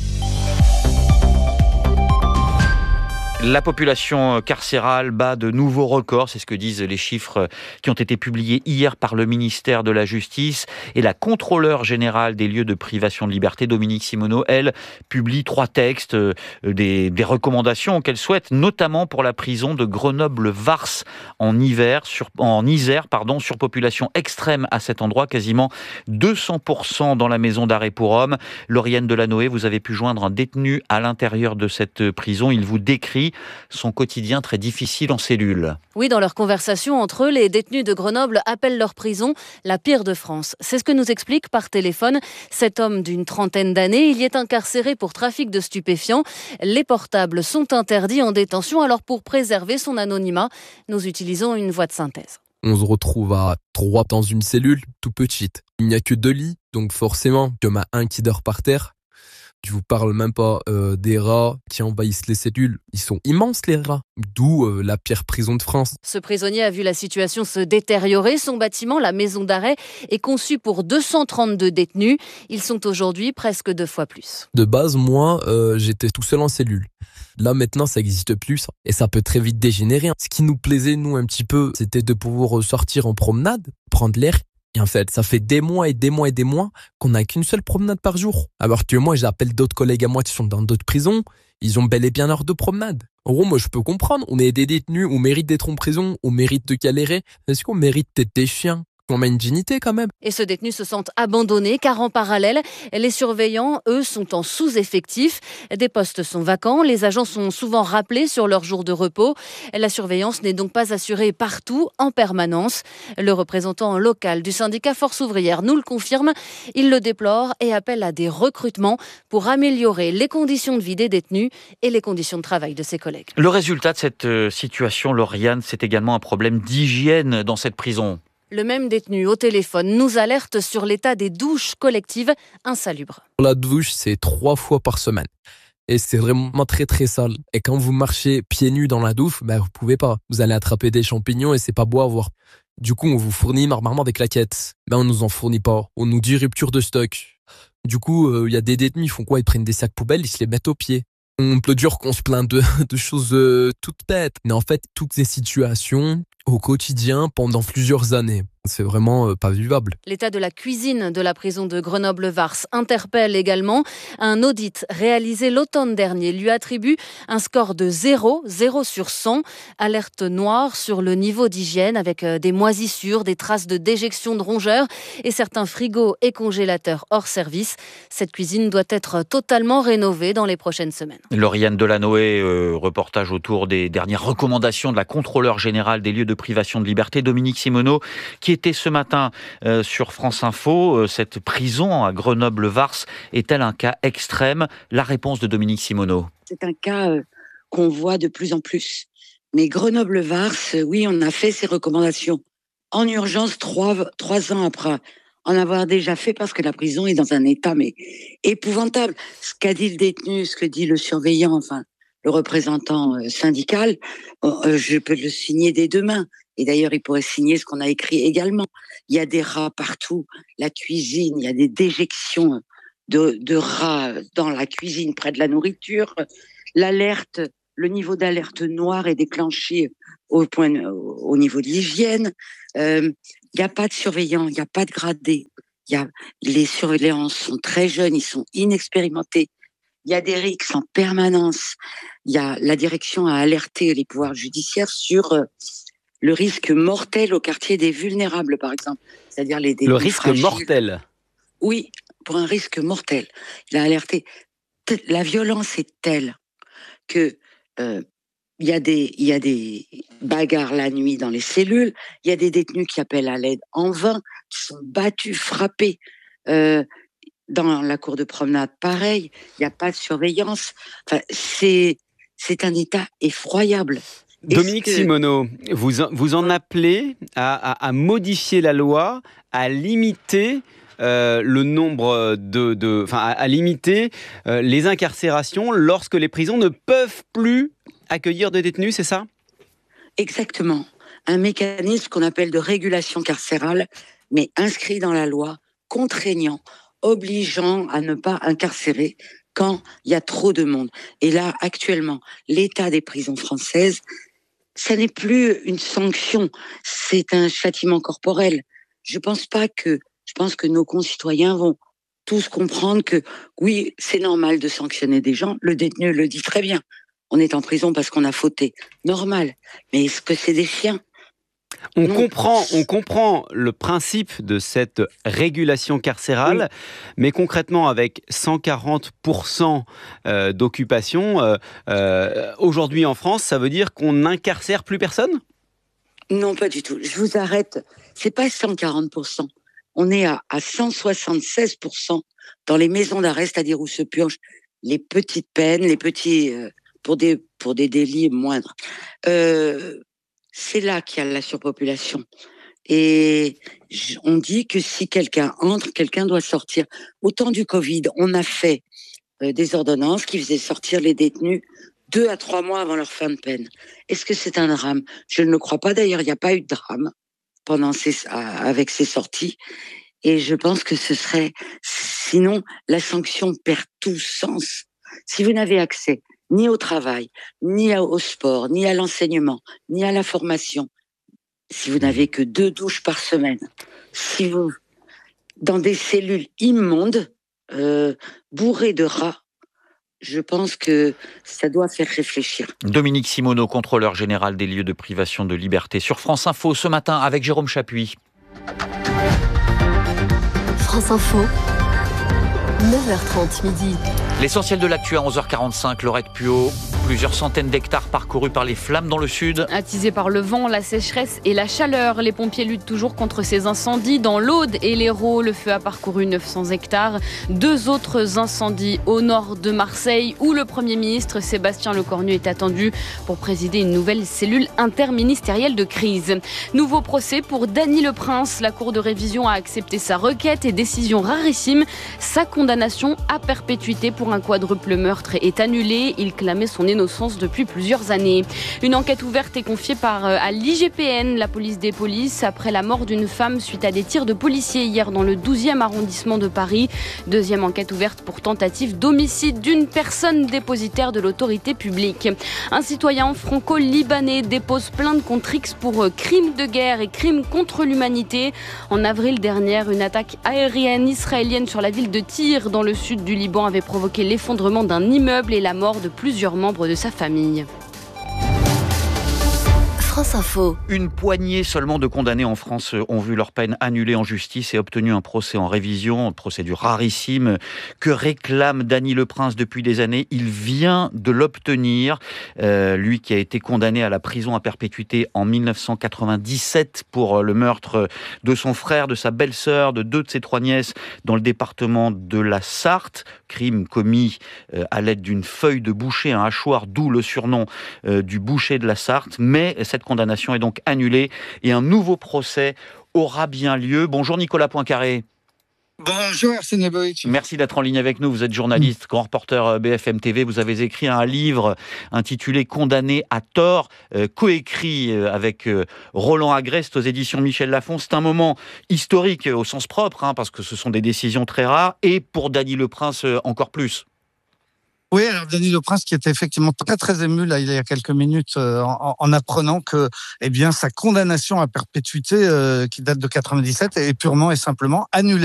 La population carcérale bat de nouveaux records, c'est ce que disent les chiffres qui ont été publiés hier par le ministère de la Justice. Et la contrôleure générale des lieux de privation de liberté, Dominique Simoneau, elle, publie trois textes, euh, des, des recommandations qu'elle souhaite, notamment pour la prison de Grenoble-Vars en, hiver, sur, en Isère, pardon, surpopulation extrême à cet endroit, quasiment deux cents pour cent dans la maison d'arrêt pour hommes. Lauriane Delanoë, vous avez pu joindre un détenu à l'intérieur de cette prison. Il vous décrit son quotidien très difficile en cellule. Oui, dans leur conversation entre eux, les détenus de Grenoble appellent leur prison la pire de France. C'est ce que nous explique par téléphone cet homme d'une trentaine d'années. Il y est incarcéré pour trafic de stupéfiants. Les portables sont interdits en détention, alors pour préserver son anonymat, nous utilisons une voix de synthèse. On se retrouve à trois dans une cellule tout petite. Il n'y a que deux lits, donc forcément, il y en a un qui dort par terre. Je vous parle même pas euh, des rats qui envahissent les cellules. Ils sont immenses, les rats. D'où euh, la pire prison de France. Ce prisonnier a vu la situation se détériorer. Son bâtiment, la maison d'arrêt, est conçu pour deux cent trente-deux détenus. Ils sont aujourd'hui presque deux fois plus. De base, moi, euh, j'étais tout seul en cellule. Là, maintenant, ça n'existe plus. Ça. Et ça peut très vite dégénérer. Ce qui nous plaisait, nous, un petit peu, c'était de pouvoir sortir en promenade, prendre l'air. Et en fait, ça fait des mois et des mois et des mois qu'on n'a qu'une seule promenade par jour. Alors que moi, j'appelle d'autres collègues à moi qui sont dans d'autres prisons. Ils ont bel et bien l'heure de promenade. En gros, moi, je peux comprendre. On est des détenus, on mérite d'être en prison, on mérite de galérer. Est-ce qu'on mérite d'être des chiens ? On a une dignité quand même. Et ce détenu se sent abandonné car en parallèle, les surveillants, eux, sont en sous-effectif. Des postes sont vacants, les agents sont souvent rappelés sur leurs jours de repos. La surveillance n'est donc pas assurée partout, en permanence. Le représentant local du syndicat Force ouvrière nous le confirme. Il le déplore et appelle à des recrutements pour améliorer les conditions de vie des détenus et les conditions de travail de ses collègues. Le résultat de cette situation, Lauriane, c'est également un problème d'hygiène dans cette prison. Le même détenu au téléphone nous alerte sur l'état des douches collectives insalubres. La douche, c'est trois fois par semaine. Et c'est vraiment très très sale. Et quand vous marchez pieds nus dans la douche, ben vous pouvez pas. Vous allez attraper des champignons et c'est pas beau à voir. Du coup, on vous fournit normalement des claquettes. Ben on nous en fournit pas. On nous dit rupture de stock. Du coup, il euh, y a des détenus, ils font quoi? Ils prennent des sacs poubelles, ils se les mettent aux pieds. On peut dire qu'on se plaint de, de choses euh, toutes bêtes. Mais en fait, toutes ces situations au quotidien pendant plusieurs années. C'est vraiment euh, pas vivable. L'état de la cuisine de la prison de Grenoble-Vars interpelle également. Un audit réalisé l'automne dernier lui attribue un score de zéro, zéro sur cent. Alerte noire sur le niveau d'hygiène avec des moisissures, des traces de déjection de rongeurs et certains frigos et congélateurs hors service. Cette cuisine doit être totalement rénovée dans les prochaines semaines. Lauriane Delanoë, euh, reportage autour des dernières recommandations de la contrôleure générale des lieux de privation de liberté, Dominique Simoneau, qui était ce matin euh, sur France Info. Euh, cette prison à Grenoble-Vars est-elle un cas extrême? La réponse de Dominique Simoneau. C'est un cas euh, qu'on voit de plus en plus. Mais Grenoble-Vars, euh, oui, on a fait ces recommandations en urgence trois, trois ans après en avoir déjà fait parce que la prison est dans un état mais épouvantable. Ce qu'a dit le détenu, ce que dit le surveillant, enfin le représentant euh, syndical, euh, je peux le signer dès demain. Et d'ailleurs, il pourrait signer ce qu'on a écrit également. Il y a des rats partout, la cuisine, il y a des déjections de, de rats dans la cuisine près de la nourriture. L'alerte, le niveau d'alerte noire est déclenché au, point, au niveau de l'hygiène. Euh, il n'y a pas de surveillants, il n'y a pas de gradés. Il y a, les surveillants sont très jeunes, ils sont inexpérimentés. Il y a des rixes en permanence. Il y a, la direction a alerté les pouvoirs judiciaires sur euh, le risque mortel au quartier des vulnérables, par exemple. C'est-à-dire les Le risque fragiles. mortel? Oui, pour un risque mortel. Il a alerté. La violence est telle que euh, il y a des, il y a des bagarres la nuit dans les cellules. Il y a des détenus qui appellent à l'aide en vain, qui sont battus, frappés. Euh, Dans la cour de promenade, pareil, il n'y a pas de surveillance. Enfin, c'est, c'est un état effroyable. Dominique que... Simoneau, vous, vous en appelez à, à, à modifier la loi, à limiter euh, le nombre de... de enfin, à, à limiter euh, les incarcérations lorsque les prisons ne peuvent plus accueillir de détenus, c'est ça? Exactement. Un mécanisme qu'on appelle de régulation carcérale, mais inscrit dans la loi, contraignant, obligeant à ne pas incarcérer quand il y a trop de monde. Et là, actuellement, l'état des prisons françaises, ça n'est plus une sanction, c'est un châtiment corporel. Je pense pas que, je pense que nos concitoyens vont tous comprendre que oui, c'est normal de sanctionner des gens. Le détenu le dit très bien. On est en prison parce qu'on a fauté. Normal. Mais est-ce que c'est des chiens? On comprend, on comprend le principe de cette régulation carcérale, oui. Mais concrètement, avec cent quarante pour cent euh, d'occupation, euh, euh, aujourd'hui en France, ça veut dire qu'on n'incarcère plus personne? Non, pas du tout. Je vous arrête. C'est pas cent quarante pour cent. On est à, à cent soixante-seize pour cent dans les maisons d'arrêt, c'est-à-dire où se purgent les petites peines, les petits euh, pour des pour des délits moindres. Euh, C'est là qu'il y a la surpopulation. Et on dit que si quelqu'un entre, quelqu'un doit sortir. Au temps du Covid, on a fait euh, des ordonnances qui faisaient sortir les détenus deux à trois mois avant leur fin de peine. Est-ce que c'est un drame? Je ne le crois pas. D'ailleurs, il n'y a pas eu de drame pendant ces, avec ces sorties. Et je pense que ce serait... Sinon, la sanction perd tout sens. Si vous n'avez accès ni au travail, ni au sport, ni à l'enseignement, ni à la formation, si vous n'avez que deux douches par semaine, si vous, dans des cellules immondes, euh, bourrées de rats, je pense que ça doit faire réfléchir. Dominique Simoneau, contrôleur général des lieux de privation de liberté sur France Info ce matin avec Jérôme Chapuis. France Info, neuf heures trente midi. L'essentiel de l'actu à onze heures quarante-cinq, Laurette Puot. Plusieurs centaines d'hectares parcourus par les flammes dans le sud. Attisés par le vent, la sécheresse et la chaleur, les pompiers luttent toujours contre ces incendies. Dans l'Aude et l'Hérault, le feu a parcouru neuf cents hectares. Deux autres incendies au nord de Marseille, où le Premier ministre Sébastien Lecornu est attendu pour présider une nouvelle cellule interministérielle de crise. Nouveau procès pour Dany Le Prince. La Cour de révision a accepté sa requête et décision rarissime. Sa condamnation à perpétuité pour un quadruple meurtre est annulée. Il clamait son innocence depuis plusieurs années. Une enquête ouverte est confiée par, à l'I G P N, la police des polices, après la mort d'une femme suite à des tirs de policiers hier dans le douzième arrondissement de Paris. Deuxième enquête ouverte pour tentative d'homicide d'une personne dépositaire de l'autorité publique. Un citoyen franco-libanais dépose plainte contre X pour crimes de guerre et crimes contre l'humanité. En avril dernier, une attaque aérienne israélienne sur la ville de Tyr dans le sud du Liban avait provoqué l'effondrement d'un immeuble et la mort de plusieurs membres de sa famille. France Info. Une poignée seulement de condamnés en France ont vu leur peine annulée en justice et obtenu un procès en révision, une procédure rarissime que réclame Dany Le Prince depuis des années. Il vient de l'obtenir, euh, lui qui a été condamné à la prison à perpétuité en mille neuf cent quatre-vingt-dix-sept pour le meurtre de son frère, de sa belle-sœur, de deux de ses trois nièces dans le département de la Sarthe. Crime commis euh, à l'aide d'une feuille de boucher, un hachoir, d'où le surnom euh, du boucher de la Sarthe. Mais cette condamnation est donc annulée et un nouveau procès aura bien lieu. Bonjour Nicolas Poincaré. Bonjour Arsène Lebovic. Merci d'être en ligne avec nous. Vous êtes journaliste, grand reporter B F M T V. Vous avez écrit un livre intitulé « Condamné à tort », euh, coécrit avec euh, Roland Agreste aux éditions Michel Lafon. C'est un moment historique au sens propre, hein, parce que ce sont des décisions très rares, et pour Dany Le Prince euh, encore plus. Oui, alors Dany Le Prince qui était effectivement très très ému là il y a quelques minutes euh, en, en apprenant que eh bien sa condamnation à perpétuité euh, qui date de quatre-vingt-dix-sept est purement et simplement annulée.